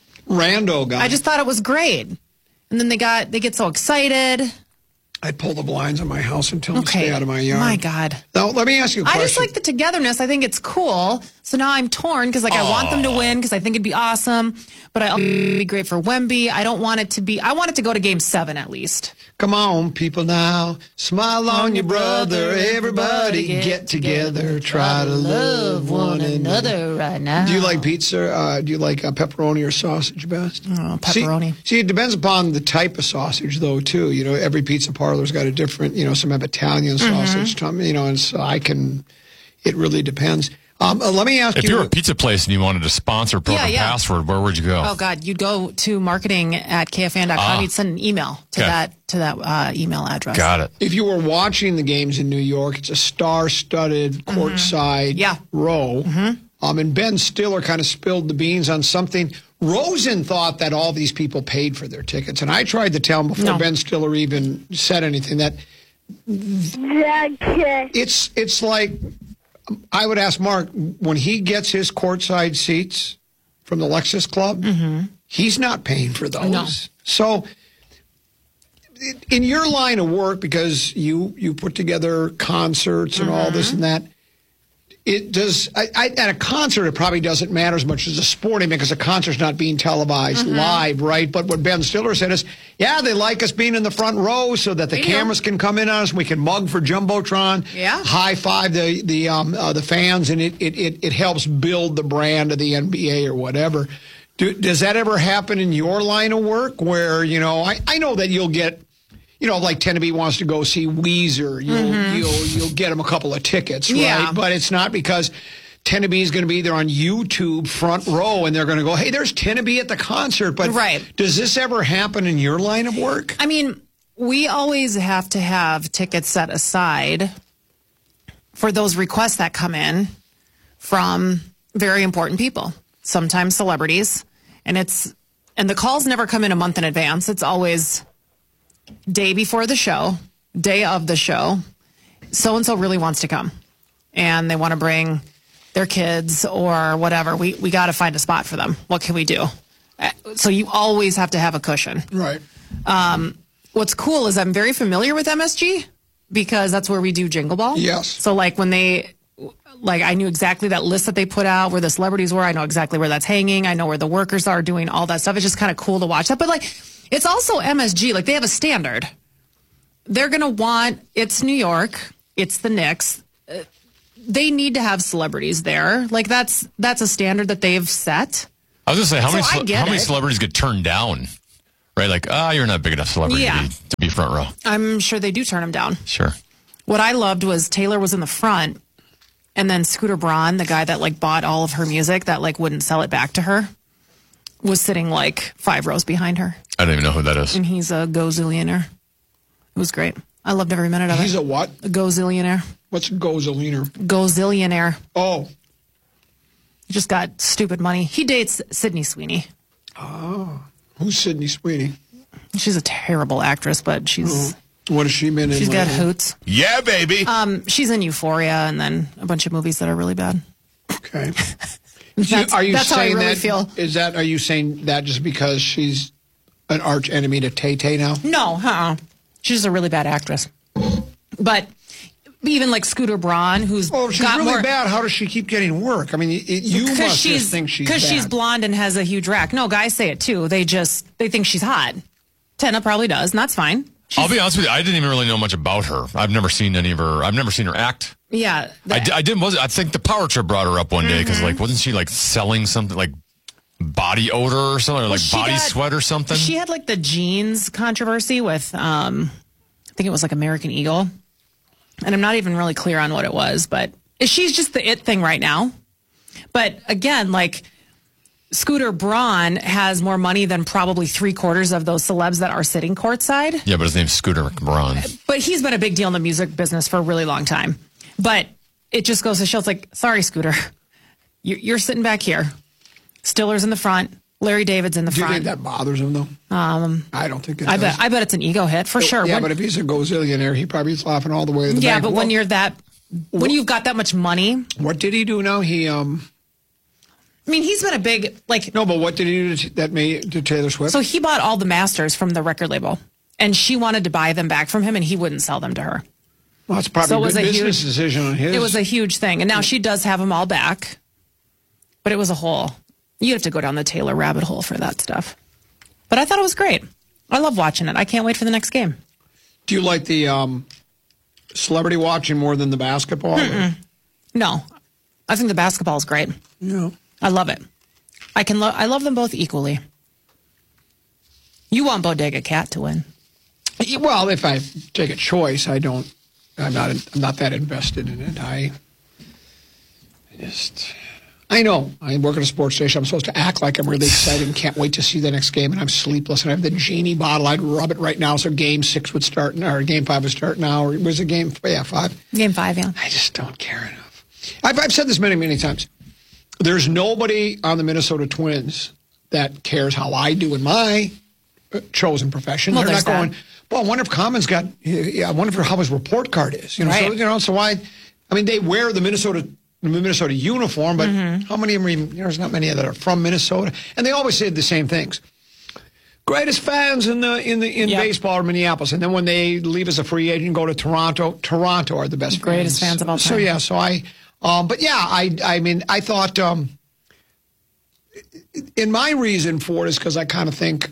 Rando guy. I just thought it was great. And then they got, they get so excited. I pull the blinds on my house and tell Okay. them to stay out of my yard. My God. Now, let me ask you a question. I just like the togetherness. I think it's cool. So now I'm torn because like I want them to win because I think it'd be awesome. But I also think it'd be great for Wemby. I don't want it to be, I want it to go to game seven at least. Come on, people now. Smile on your brother. Everybody get together. Try to love one another right now. Do you like pizza? Uh, do you like uh, pepperoni or sausage best? Oh, pepperoni. See, see, it depends upon the type of sausage, though, too. You know, every pizza parlor's got a different, you know, some have Italian sausage, mm-hmm. you know, and so I can, it really depends. Um, uh, let me ask if you. If you were a pizza place and you wanted to sponsor Program yeah, yeah. Password, where would you go? Oh, God. You'd go to marketing at K F N dot com. Ah. You'd send an email to Okay. that to that uh, email address. Got it. If you were watching the games in New York, it's a star-studded courtside Mm-hmm. yeah. row. Mm-hmm. Um, and Ben Stiller kind of spilled the beans on something. Rosen thought that all these people paid for their tickets. And I tried to tell him before No. Ben Stiller even said anything that it's it's like, I would ask Mark, when he gets his courtside seats from the Lexus Club, Mm-hmm. he's not paying for those. No. So in your line of work, because you, you put together concerts and all this and that, it does. I, I, at a concert, it probably doesn't matter as much as a sporting because a concert's not being televised Mm-hmm. live, right? But what Ben Stiller said is, yeah, they like us being in the front row so that the They do. cameras can come in on us. We can mug for Jumbotron, Yeah. high five the the um, uh, the fans, and it, it it it helps build the brand of the N B A or whatever. Do, does that ever happen in your line of work where, you know, I, I know that you'll get, you know, like Tennessee wants to go see Weezer, you'll, Mhm. you'll, you'll get them a couple of tickets, right? Yeah. But it's not because Tennessee is going to be there on YouTube front row and they're going to go, hey, there's Tennessee at the concert. But Right. does this ever happen in your line of work? I mean, we always have to have tickets set aside for those requests that come in from very important people, sometimes celebrities. And it's and the calls never come in a month in advance. It's always day before the show, day of the show. So and so really wants to come, and they want to bring their kids or whatever. We we got to find a spot for them. What can we do? Uh, So you always have to have a cushion. Right. Um, what's cool is I'm very familiar with M S G because that's where we do Jingle Ball. Yes. So like when they, like I knew exactly that list that they put out where the celebrities were. I know exactly where that's hanging. I know where the workers are doing all that stuff. It's just kind of cool to watch that. But like, it's also M S G. Like they have a standard. They're going to want, it's New York. It's the Knicks. Uh, They need to have celebrities there. Like that's, that's a standard that they've set. I was going to say, how So many I ce- get how many it. celebrities get turned down? Right? Like, ah, you're not big enough celebrity Yeah. to, be, to be front row. I'm sure they do turn them down. Sure. What I loved was Taylor was in the front, and then Scooter Braun, the guy that like bought all of her music that like wouldn't sell it back to her, was sitting like five rows behind her, I don't even know who that is. and he's a gozillionaire. It was great. I loved every minute of it. He's a what? A gozillionaire. What's a gozillionaire? Gozillionaire. Oh. He just got stupid money. He dates Sydney Sweeney. Oh. Who's Sydney Sweeney? She's a terrible actress, but she's What has she been in? she's got lately? hoots. Yeah, baby. Um, she's in Euphoria, and then a bunch of movies that are really bad. Okay. That's, are you that's how I saying really that? feel. Is that? Are you saying that just because she's an arch enemy to Tay Tay now? No, uh-uh. She's just a really bad actress. But even like Scooter Braun, who's Oh, she's got really more, bad. How does she keep getting work? I mean, it, you Because must she's just think she's because bad. she's blonde and has a huge rack. No, guys say it too. They just they think she's hot. Tenna probably does, and that's fine. I'll be honest with you. I didn't even really know much about her. I've never seen any of her. I've never seen her act. Yeah, I, di- I did. Was I think the Power Trip brought her up one day because Mm-hmm. like wasn't she like selling something like body odor or something or like she body got- sweat or something? She had like the jeans controversy with, um, I think it was like American Eagle. And I'm not even really clear on what it was, but she's just the it thing right now. But again, like Scooter Braun has more money than probably three quarters of those celebs that are sitting courtside. Yeah, but his name's Scooter Braun. But he's been a big deal in the music business for a really long time. But it just goes to show, it's like, sorry, Scooter, you're, you're sitting back here. Stiller's in the front. Larry David's in the Do you front. think that bothers him though? Um, I don't think it I does. bet. I bet it's an ego hit for sure. Yeah, When- but if he's a gozillionaire, he probably is laughing all the way to the yeah, bank. but What- when you're that, when you've got that much money, what did he do now? He um. I mean, he's been a big like. No, but what did he do to, that made to Taylor Swift? So he bought all the masters from the record label, and she wanted to buy them back from him, and he wouldn't sell them to her. Well, it's probably So it a was good a business huge- decision on his. It was a huge thing, and now she does have them all back, but it was a whole. You have to go down the Taylor rabbit hole for that stuff. But I thought it was great. I love watching it. I can't wait for the next game. Do you like the um, celebrity watching more than the basketball? Mm-mm. No, I think the basketball is great. Yeah, I love it. I can. Lo- I love them both equally. You want Bodega Cat to win? Well, if I take a choice, I don't. I'm not. I'm not that invested in it. I just. I know. I work at a sports station. I'm supposed to act like I'm really excited and can't wait to see the next game, and I'm sleepless. And I have the genie bottle. I'd rub it right now, so game six would start, or game five would start now. Or was it game? Yeah, five. Game five, yeah. I just don't care enough. I've, I've said this many, many times. There's nobody on the Minnesota Twins that cares how I do in my uh, chosen profession. Well, They're not there's going, that. well, I wonder if Common's got, yeah, I wonder if how his report card is. You know, so, Right. you know, so why, I mean, they wear the Minnesota the Minnesota uniform, but Mm-hmm. how many of them are even, you know, there's not many that are from Minnesota. And they always say the same things. Greatest fans in the in the in Yep. baseball are Minneapolis, and then when they leave as a free agent and go to Toronto, Toronto are the best Greatest fans of all So time. yeah, so I Um, but yeah, I I mean, I thought, um, in my reason for it is because I kind of think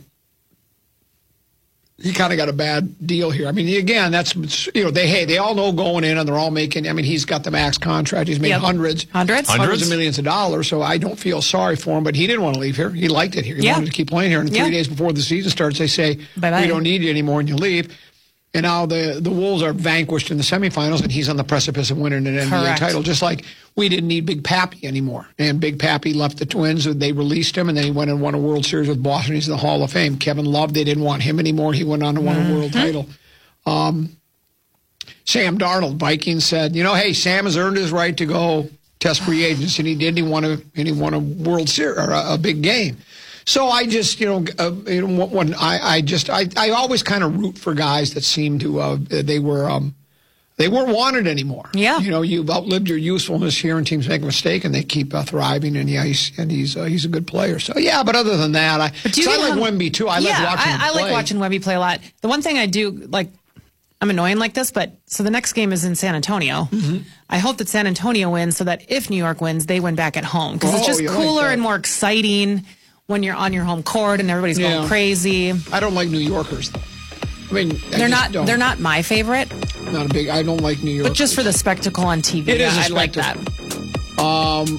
he kind of got a bad deal here. I mean, again, that's, you know, they, hey, they all know going in and they're all making, I mean, he's got the max contract. He's made Yep. hundreds, Hundreds? hundreds of millions of dollars. So I don't feel sorry for him, but he didn't want to leave here. He liked it here. He Yeah. wanted to keep playing here. And Yeah. three days before the season starts, they say, Bye-bye. we don't need you anymore, and you leave. And now the, the Wolves are vanquished in the semifinals, and he's on the precipice of winning an N B A Correct. title, just like we didn't need Big Pappy anymore. And Big Pappy left the Twins. They released him, and then he went and won a World Series with Boston. He's in the Hall of Fame. Kevin Love, they didn't want him anymore. He went on to win a world title. Um, Sam Darnold, Vikings said, you know, hey, Sam has earned his right to go test free agents, and he did. And he won a, and he won a World Series, or a, a big game. So I just, you know, uh, you know, when I, I just, I, I always kind of root for guys that seem to, uh, they were, um, they weren't wanted anymore. Yeah. You know, you've outlived your usefulness here, and teams make a mistake, and they keep uh, thriving. And yeah, he's and he's uh, he's a good player. So yeah, but other than that, I, But do you so I get like hung- Wemby too. I yeah, like watching I, him I play. like watching Wemby play a lot. The one thing I do, like, I'm annoying like this, but so the next game is in San Antonio. Mm-hmm. I hope that San Antonio wins so that if New York wins, they win back at home. Because it's Oh, just you like cooler that. and more exciting when you're on your home court and everybody's Yeah. going crazy. I don't like New Yorkers. I mean, I They're just not don't. they're not my favorite, Not a big. I don't like New York. but just for the spectacle on T V, It is a I like that. spectacle. Um.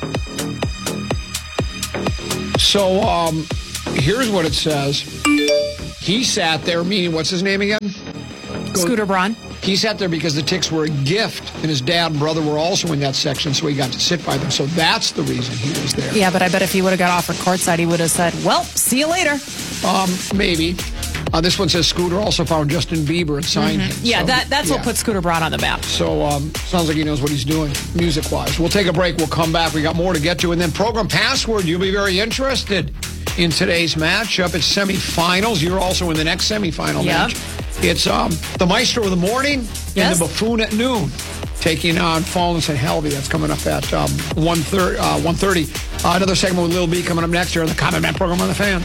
So um, here's what it says. He sat there, meaning what's his name again? Go- Scooter Braun. He sat there because the Ticks were a gift, and his dad and brother were also in that section, so he got to sit by them. So that's the reason he was there. Yeah, but I bet if he would have got offered courtside, he would have said, "Well, see you later." Um, maybe. Uh, this one says Scooter also found Justin Bieber and signed him. Yeah, So, that that's yeah. what put Scooter Braun on the map. So um, sounds like he knows what he's doing music-wise. We'll take a break. We'll come back. We got more to get to. And then program password. You'll be very interested in today's matchup. It's semifinals. You're also in the next semifinal Yep. match. It's um, the Maestro of the morning and Yes. the Buffoon at noon, taking on Fallens and Helvey. That's coming up at um, one thirty. Uh, one thirty. Uh, another segment with Lil B coming up next here on the Common Man program on the Fan.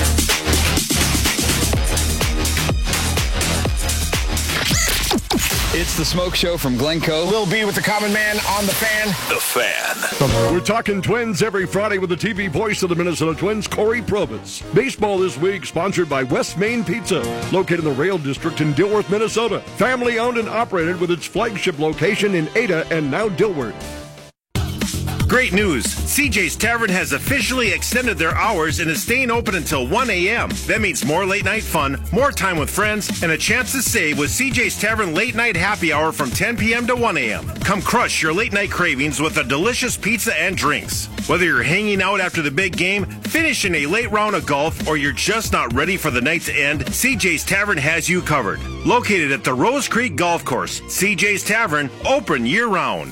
It's the Smoke Show from Glencoe. Lil B with the Common Man on the Fan. The Fan. We're talking Twins every Friday with the T V voice of the Minnesota Twins, Corey Probitz. Baseball this week sponsored by West Main Pizza, located in the Rail District in Dilworth, Minnesota. Family owned and operated with its flagship location in Ada and now Dilworth. Great news! C J's Tavern has officially extended their hours and is staying open until one a.m. That means more late night fun, more time with friends, and a chance to save with C J's Tavern Late Night Happy Hour from ten p.m. to one a.m. Come crush your late night cravings with a delicious pizza and drinks. Whether you're hanging out after the big game, finishing a late round of golf, or you're just not ready for the night to end, C J's Tavern has you covered. Located at the Rose Creek Golf Course, C J's Tavern, open year-round.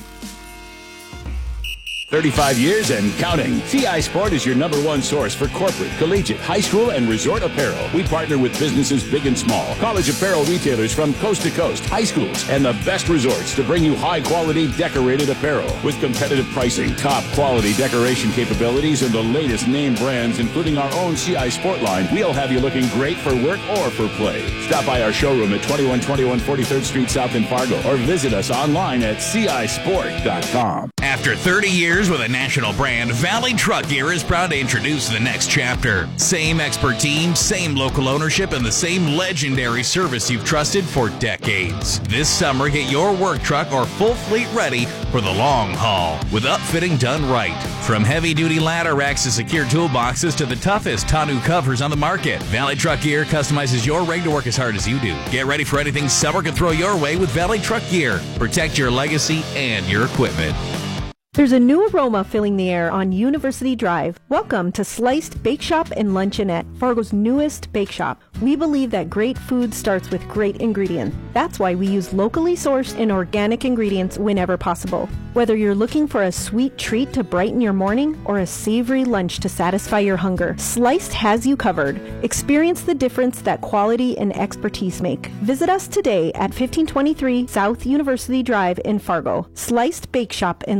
thirty-five years and counting. C I Sport is your number one source for corporate, collegiate, high school, and resort apparel. We partner with businesses big and small, college apparel retailers from coast to coast, high schools, and the best resorts to bring you high-quality decorated apparel with competitive pricing, top-quality decoration capabilities, and the latest name brands, including our own C I Sport line. We'll have you looking great for work or for play. Stop by our showroom at twenty-one twenty-one forty-third Street South in Fargo, or visit us online at c i sport dot com. After thirty years with a national brand, Valley Truck Gear is proud to introduce the next chapter. Same expert team, same local ownership, and the same legendary service you've trusted for decades. This summer, get your work truck or full fleet ready for the long haul with upfitting done right. From heavy-duty ladder racks to secure toolboxes to the toughest tonneau covers on the market, Valley Truck Gear customizes your rig to work as hard as you do. Get ready for anything summer can throw your way with Valley Truck Gear. Protect your legacy and your equipment. There's a new aroma filling the air on University Drive. Welcome to Sliced Bake Shop and Luncheonette, Fargo's newest bake shop. We believe that great food starts with great ingredients. That's why we use locally sourced and organic ingredients whenever possible. Whether you're looking for a sweet treat to brighten your morning or a savory lunch to satisfy your hunger, Sliced has you covered. Experience the difference that quality and expertise make. Visit us today at fifteen twenty-three South University Drive in Fargo. Sliced Bake Shop and Luncheonette.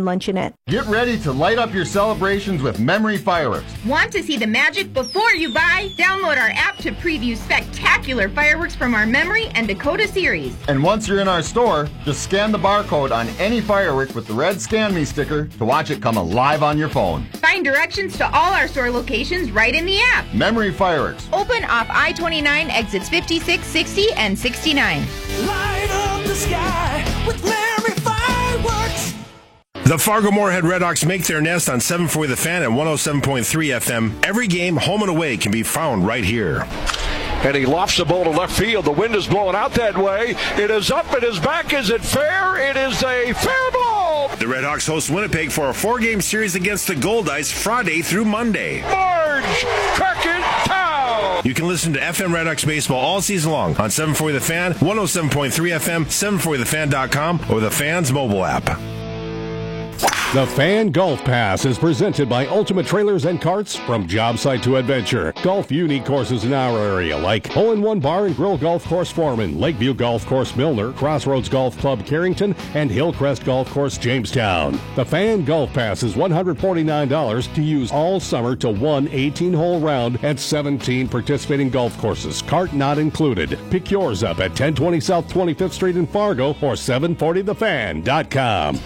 it. Get ready to light up your celebrations with Memory Fireworks. Want to see the magic before you buy? Download our app to preview spectacular fireworks from our Memory and Dakota series. And once you're in our store, just scan the barcode on any firework with the red Scan Me sticker to watch it come alive on your phone. Find directions to all our store locations right in the app. Memory Fireworks. Open off I twenty-nine, exits fifty-six, sixty, and sixty-nine. Light up the sky with Memory Fireworks. The Fargo Moorhead Redhawks make their nest on seven forty The Fan at one oh seven point three F M. Every game, home and away, can be found right here. And he lofts the ball to left field. The wind is blowing out that way. It is up. It is back. Is it fair? It is a fair ball. The Redhawks host Winnipeg for a four-game series against the Goldice Friday through Monday. Marge Crockett Town. You can listen to F M Redhawks baseball all season long on seven forty The Fan, one oh seven point three F M, seven forty the fan dot com, or the Fan's mobile app. The Fan Golf Pass is presented by Ultimate Trailers and Carts. From job site to adventure, golf unique courses in our area like Hole-in-One Bar and Grill Golf Course Foreman, Lakeview Golf Course Milner, Crossroads Golf Club Carrington, and Hillcrest Golf Course Jamestown. The Fan Golf Pass is one hundred forty-nine dollars to use all summer to one eighteen-hole round at seventeen participating golf courses, cart not included. Pick yours up at ten twenty South twenty-fifth Street in Fargo or seven forty the fan dot com.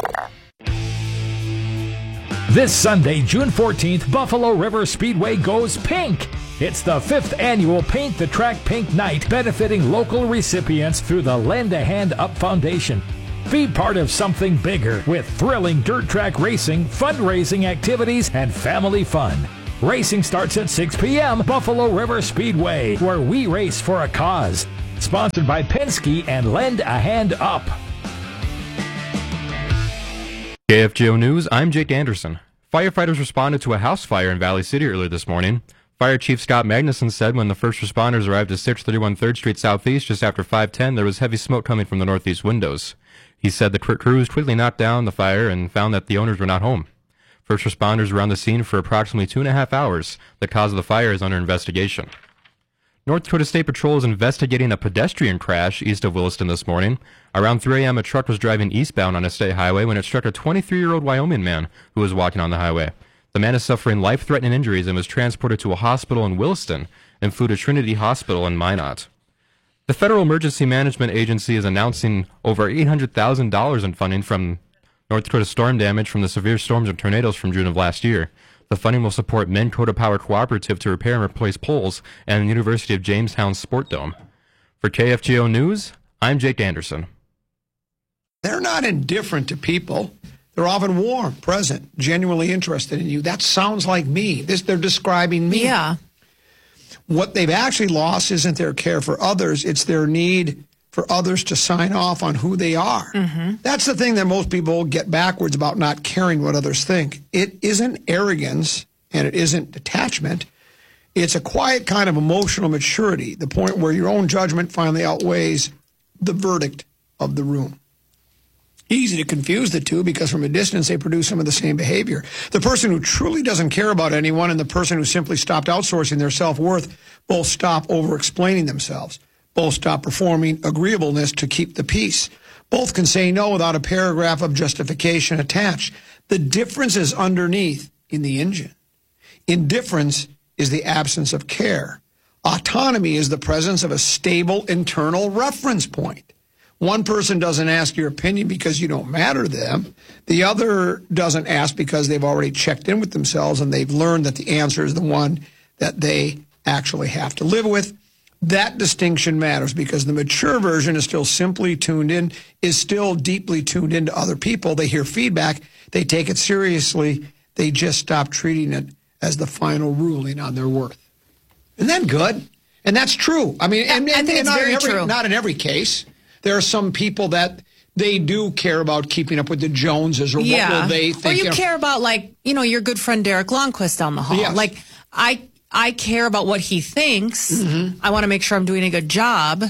This Sunday, June fourteenth, Buffalo River Speedway goes pink. It's the fifth annual Paint the Track Pink Night, benefiting local recipients through the Lend a Hand Up Foundation. Be part of something bigger with thrilling dirt track racing, fundraising activities, and family fun. Racing starts at six p.m. Buffalo River Speedway, where we race for a cause. Sponsored by Penske and Lend a Hand Up. K F G O News, I'm Jake Anderson. Firefighters responded to a house fire in Valley City earlier this morning. Fire Chief Scott Magnuson said when the first responders arrived at six thirty-one third Street Southeast just after five ten, there was heavy smoke coming from the northeast windows. He said the crews quickly knocked down the fire and found that the owners were not home. First responders were on the scene for approximately two and a half hours. The cause of the fire is under investigation. North Dakota State Patrol is investigating a pedestrian crash east of Williston this morning. Around three a.m., a truck was driving eastbound on a state highway when it struck a twenty-three-year-old Wyoming man who was walking on the highway. The man is suffering life-threatening injuries and was transported to a hospital in Williston and flew to Trinity Hospital in Minot. The Federal Emergency Management Agency is announcing over eight hundred thousand dollars in funding from North Dakota storm damage from the severe storms and tornadoes from June of last year. The funding will support Minn Kota Power Cooperative to repair and replace poles and the University of Jamestown Sport Dome. For K F G O News, I'm Jake Anderson. They're not indifferent to people. They're often warm, present, genuinely interested in you. That sounds like me. This, they're describing me. Yeah. What they've actually lost isn't their care for others. It's their need for others to sign off on who they are. Mm-hmm. That's the thing that most people get backwards about not caring what others think. It isn't arrogance and it isn't detachment. It's a quiet kind of emotional maturity, the point where your own judgment finally outweighs the verdict of the room. Easy to confuse the two because from a distance they produce some of the same behavior. The person who truly doesn't care about anyone and the person who simply stopped outsourcing their self-worth both stop over-explaining themselves. Both stop performing agreeableness to keep the peace. Both can say no without a paragraph of justification attached. The difference is underneath in the engine. Indifference is the absence of care. Autonomy is the presence of a stable internal reference point. One person doesn't ask your opinion because you don't matter to them. The other doesn't ask because they've already checked in with themselves and they've learned that the answer is the one that they actually have to live with. That distinction matters because the mature version is still simply tuned in, is still deeply tuned into other people. They hear feedback. They take it seriously. They just stop treating it as the final ruling on their worth. Isn't that good? And that's true. I mean, and, and, I think and it's not, very in every, true. not in every case. There are some people that they do care about keeping up with the Joneses or yeah. what will they think. Or you know. care about, like, you know, your good friend Derek Longquist down the hall. Yes. Like, I I care about what he thinks. Mm-hmm. I want to make sure I'm doing a good job.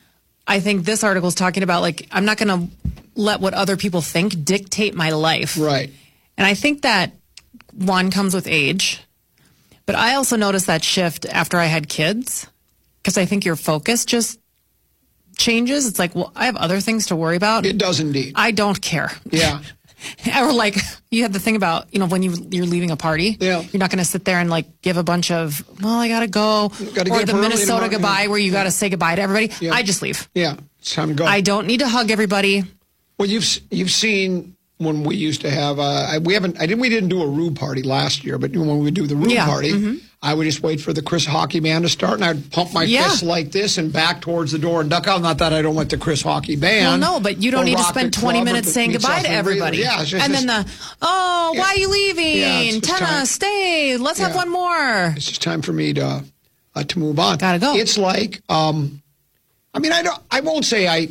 I think this article is talking about, like, I'm not going to let what other people think dictate my life. Right. And I think that, one, comes with age. But I also noticed that shift after I had kids because I think your focus just changes. It's like, well, I have other things to worry about. It does indeed. I don't care. Yeah. Or like you had the thing about, you know, when you, you're leaving a party, yeah. you're not going to sit there and like give a bunch of, well, I got to go. Gotta or get the up early Minnesota tomorrow, goodbye yeah. where you Yeah. got to say goodbye to everybody. Yeah. I just leave. Yeah, it's time to go. I don't need to hug everybody. Well, you've you've seen when we used to have, uh, we haven't, I didn't, we didn't do a Rube party last year, but when we would do the Rube Yeah. party, Mm-hmm. I would just wait for the Chris Hockey band to start, and I'd pump my Yeah. fists like this and back towards the door and duck out. Not that I don't like the Chris Hockey band. Well, no, but you don't or need to Rocket spend twenty Club or minutes the saying Meat goodbye Sauce to and Gravy. everybody. Yeah, it's just, and it's, then the, oh, Yeah. why are you leaving? Yeah, it's just Tenna, time. stay. Let's have Yeah. one more. it's just time for me to uh, to move on. Gotta go. It's like, um, I mean, I don't, I won't say I.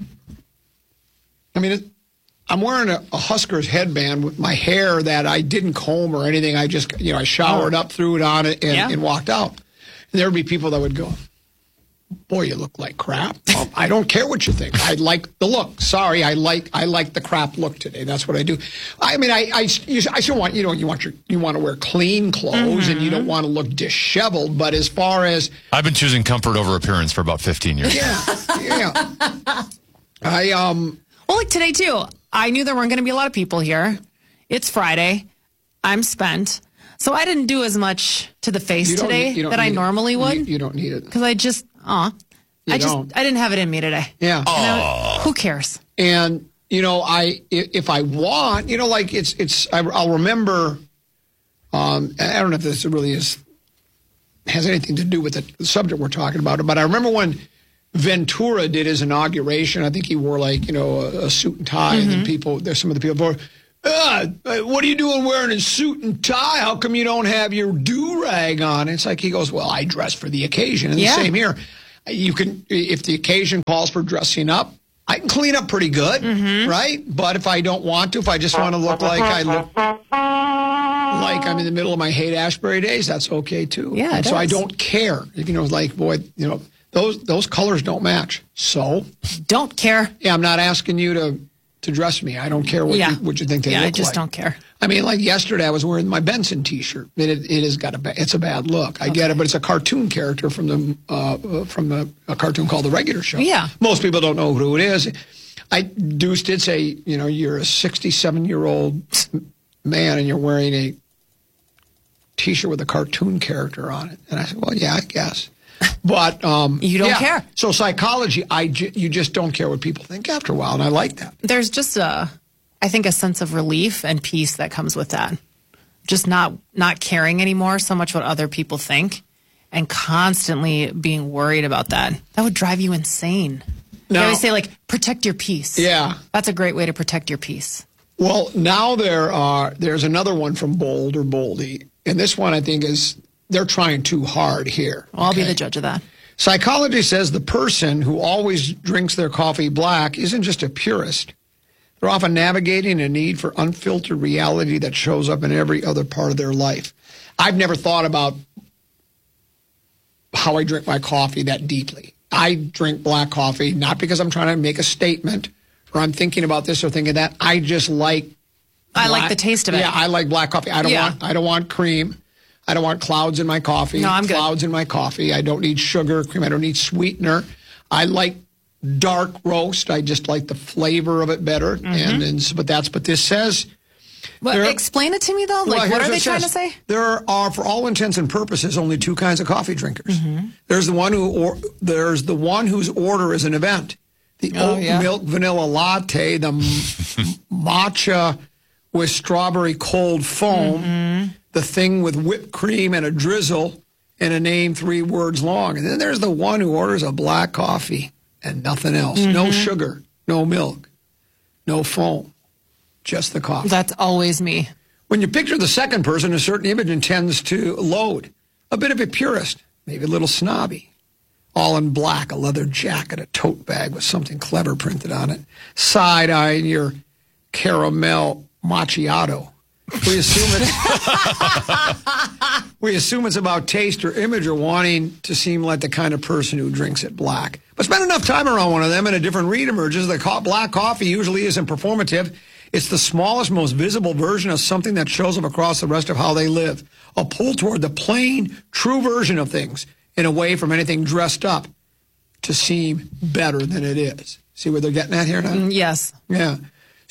I mean, it, I'm wearing a, a Huskers headband with my hair that I didn't comb or anything. I just, you know, I showered Oh. up, threw it on it, and, Yeah. and walked out. And there would be people that would go, "Boy, you look like crap." Um, I don't care what you think. I like the look. Sorry, I like I like the crap look today. That's what I do. I mean, I I, you, I still want you know you want your you want to wear clean clothes Mm-hmm. and you don't want to look disheveled. But as far as I've been choosing comfort over appearance for about fifteen years. yeah, yeah, I um. Well, like today too, I knew there weren't going to be a lot of people here. It's Friday. I'm spent. So I didn't do as much to the face You don't today need- you don't that I need it. normally would. You, you don't need it. Because I just, aw. You I just, don't. I didn't have it in me today. Yeah. And I- who cares? And you know, I i- if I want, you know, like it's it's I, I'll remember. Um, I don't know if this really is has anything to do with the subject we're talking about, but I remember when Ventura did his inauguration. I think he wore like you know a, a suit and tie, and then people there's some of the people were. Uh, what are you doing wearing a suit and tie? How come you don't have your do-rag on? It's like he goes, well, I dress for the occasion. And Yeah. the same here. You can, if the occasion calls for dressing up, I can clean up pretty good, Mm-hmm. right? But if I don't want to, if I just want to look like I look like I'm in the middle of my Haight-Ashbury days, that's okay too. Yeah, And it so I is. don't care. If you know, like, boy, you know, those those colors don't match. So Don't care. yeah, I'm not asking you to to dress me. I don't care what Yeah. you what you think they Yeah, look I just like. don't care. I mean, like yesterday, I was wearing my Benson T-shirt. It, it, it has got a ba- it's a bad look. I get it, but it's a cartoon character from the uh, uh, from the, a cartoon called The Regular Show. Yeah. Most people don't know who it is. I Deuce did say, you know, you're a sixty-seven year old man and you're wearing a T-shirt with a cartoon character on it, and I said, well, yeah, I guess. But um, You don't yeah. care. So psychology, I ju- you just don't care what people think after a while, and I like that. There's just a, I think, a sense of relief and peace that comes with that. Just not not caring anymore so much what other people think, and constantly being worried about that. That would drive you insane. No. They always say like protect your peace. Yeah. That's a great way to protect your peace. Well, now there are there's another one from Bold or Boldy, and this one I think is they're trying too hard here. Well, I'll be okay? the judge of that. Psychology says the person who always drinks their coffee black isn't just a purist. They're often navigating a need for unfiltered reality that shows up in every other part of their life. I've never thought about how I drink my coffee that deeply. I drink black coffee not because I'm trying to make a statement or I'm thinking about this or thinking that. I just like I like black- the taste of it. Yeah, I like black coffee. I don't Yeah. want I don't want cream. I don't want clouds in my coffee. No, I'm good. Clouds in my coffee. I don't need sugar, cream. I don't need sweetener. I like dark roast. I just like the flavor of it better. Mm-hmm. And, and s- but that's what this says. But There- explain it to me though. Well, Like, what here's are they it trying to says. say? There are, for all intents and purposes, only two kinds of coffee drinkers. Mm-hmm. There's the one who, or, there's the one whose order is an event. The Oh, oat yeah. milk vanilla latte, the m- matcha with strawberry cold foam, Mm-hmm. the thing with whipped cream and a drizzle, and a name three words long. And then there's the one who orders a black coffee and nothing else. No Mm-hmm. sugar, no milk, no foam, just the coffee. That's always me. When you picture the second person, a certain image intends to load. A bit of a purist, maybe a little snobby. All in black, a leather jacket, a tote bag with something clever printed on it. Side-eyeing your caramel macchiato. We assume it's we assume it's about taste or image or wanting to seem like the kind of person who drinks it black. But spend enough time around one of them and a different read emerges. The co- black coffee usually isn't performative. It's the smallest, most visible version of something that shows up across the rest of how they live. A pull toward the plain, true version of things and away from anything dressed up to seem better than it is. See what they're getting at here now? Mm, Yes. Yeah.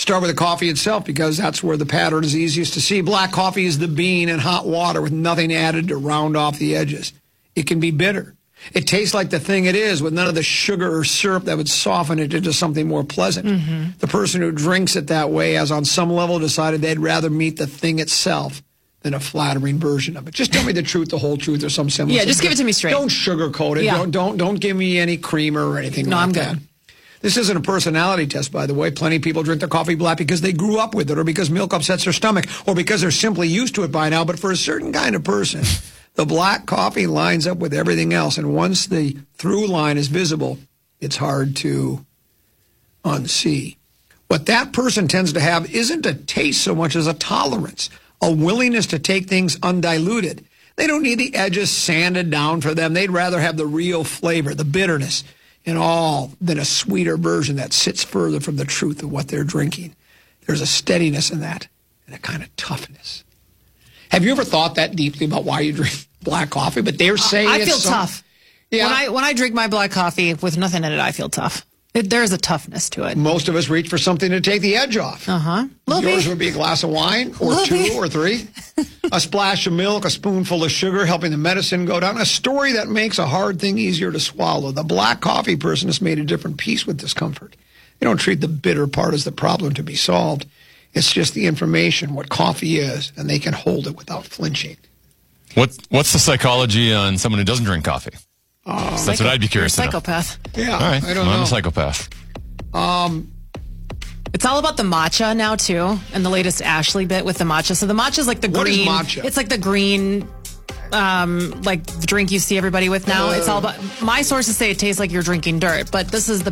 Start with the coffee itself because that's where the pattern is easiest to see. Black coffee is the bean in hot water with nothing added to round off the edges. It can be bitter. It tastes like the thing it is with none of the sugar or syrup that would soften it into something more pleasant. Mm-hmm. The person who drinks it that way has on some level decided they'd rather meet the thing itself than a flattering version of it. Just tell me the truth, the whole truth, or some semblance. Yeah, just give it to me straight. Don't sugarcoat it. Yeah. Don't, don't don't give me any creamer or anything No, like I'm that. good. This isn't a personality test, by the way. Plenty of people drink their coffee black because they grew up with it, or because milk upsets their stomach, or because they're simply used to it by now. But for a certain kind of person, the black coffee lines up with everything else, and once the through line is visible, it's hard to unsee. What that person tends to have isn't a taste so much as a tolerance, a willingness to take things undiluted. They don't need the edges sanded down for them. They'd rather have the real flavor, the bitterness, and all than a sweeter version that sits further from the truth of what they're drinking. There's a steadiness in that and a kind of toughness. Have you ever thought that deeply about why you drink black coffee? But they're saying I it's feel some- tough. Yeah. When I when I drink my black coffee with nothing in it, I feel tough. It, there's a toughness to it. Most of us reach for something to take the edge off. Uh-huh. Yours would be a glass of wine, or Little two, bit. or three. A splash of milk, a spoonful of sugar, helping the medicine go down. A story that makes a hard thing easier to swallow. The black coffee person has made a different peace with discomfort. They don't treat the bitter part as the problem to be solved. It's just the information, what coffee is, and they can hold it without flinching. What What's the psychology on someone who doesn't drink coffee? Uh, So that's what I'd be curious to know. Psychopath. Yeah, All right, I don't well, I'm know. a psychopath. Um, It's all about the matcha now too, and the latest Ashley bit with the matcha. So the matcha is like the What is green. matcha? It's like the green, um, like drink you see everybody with now. Uh. It's all about. My sources say it tastes like you're drinking dirt, but this is the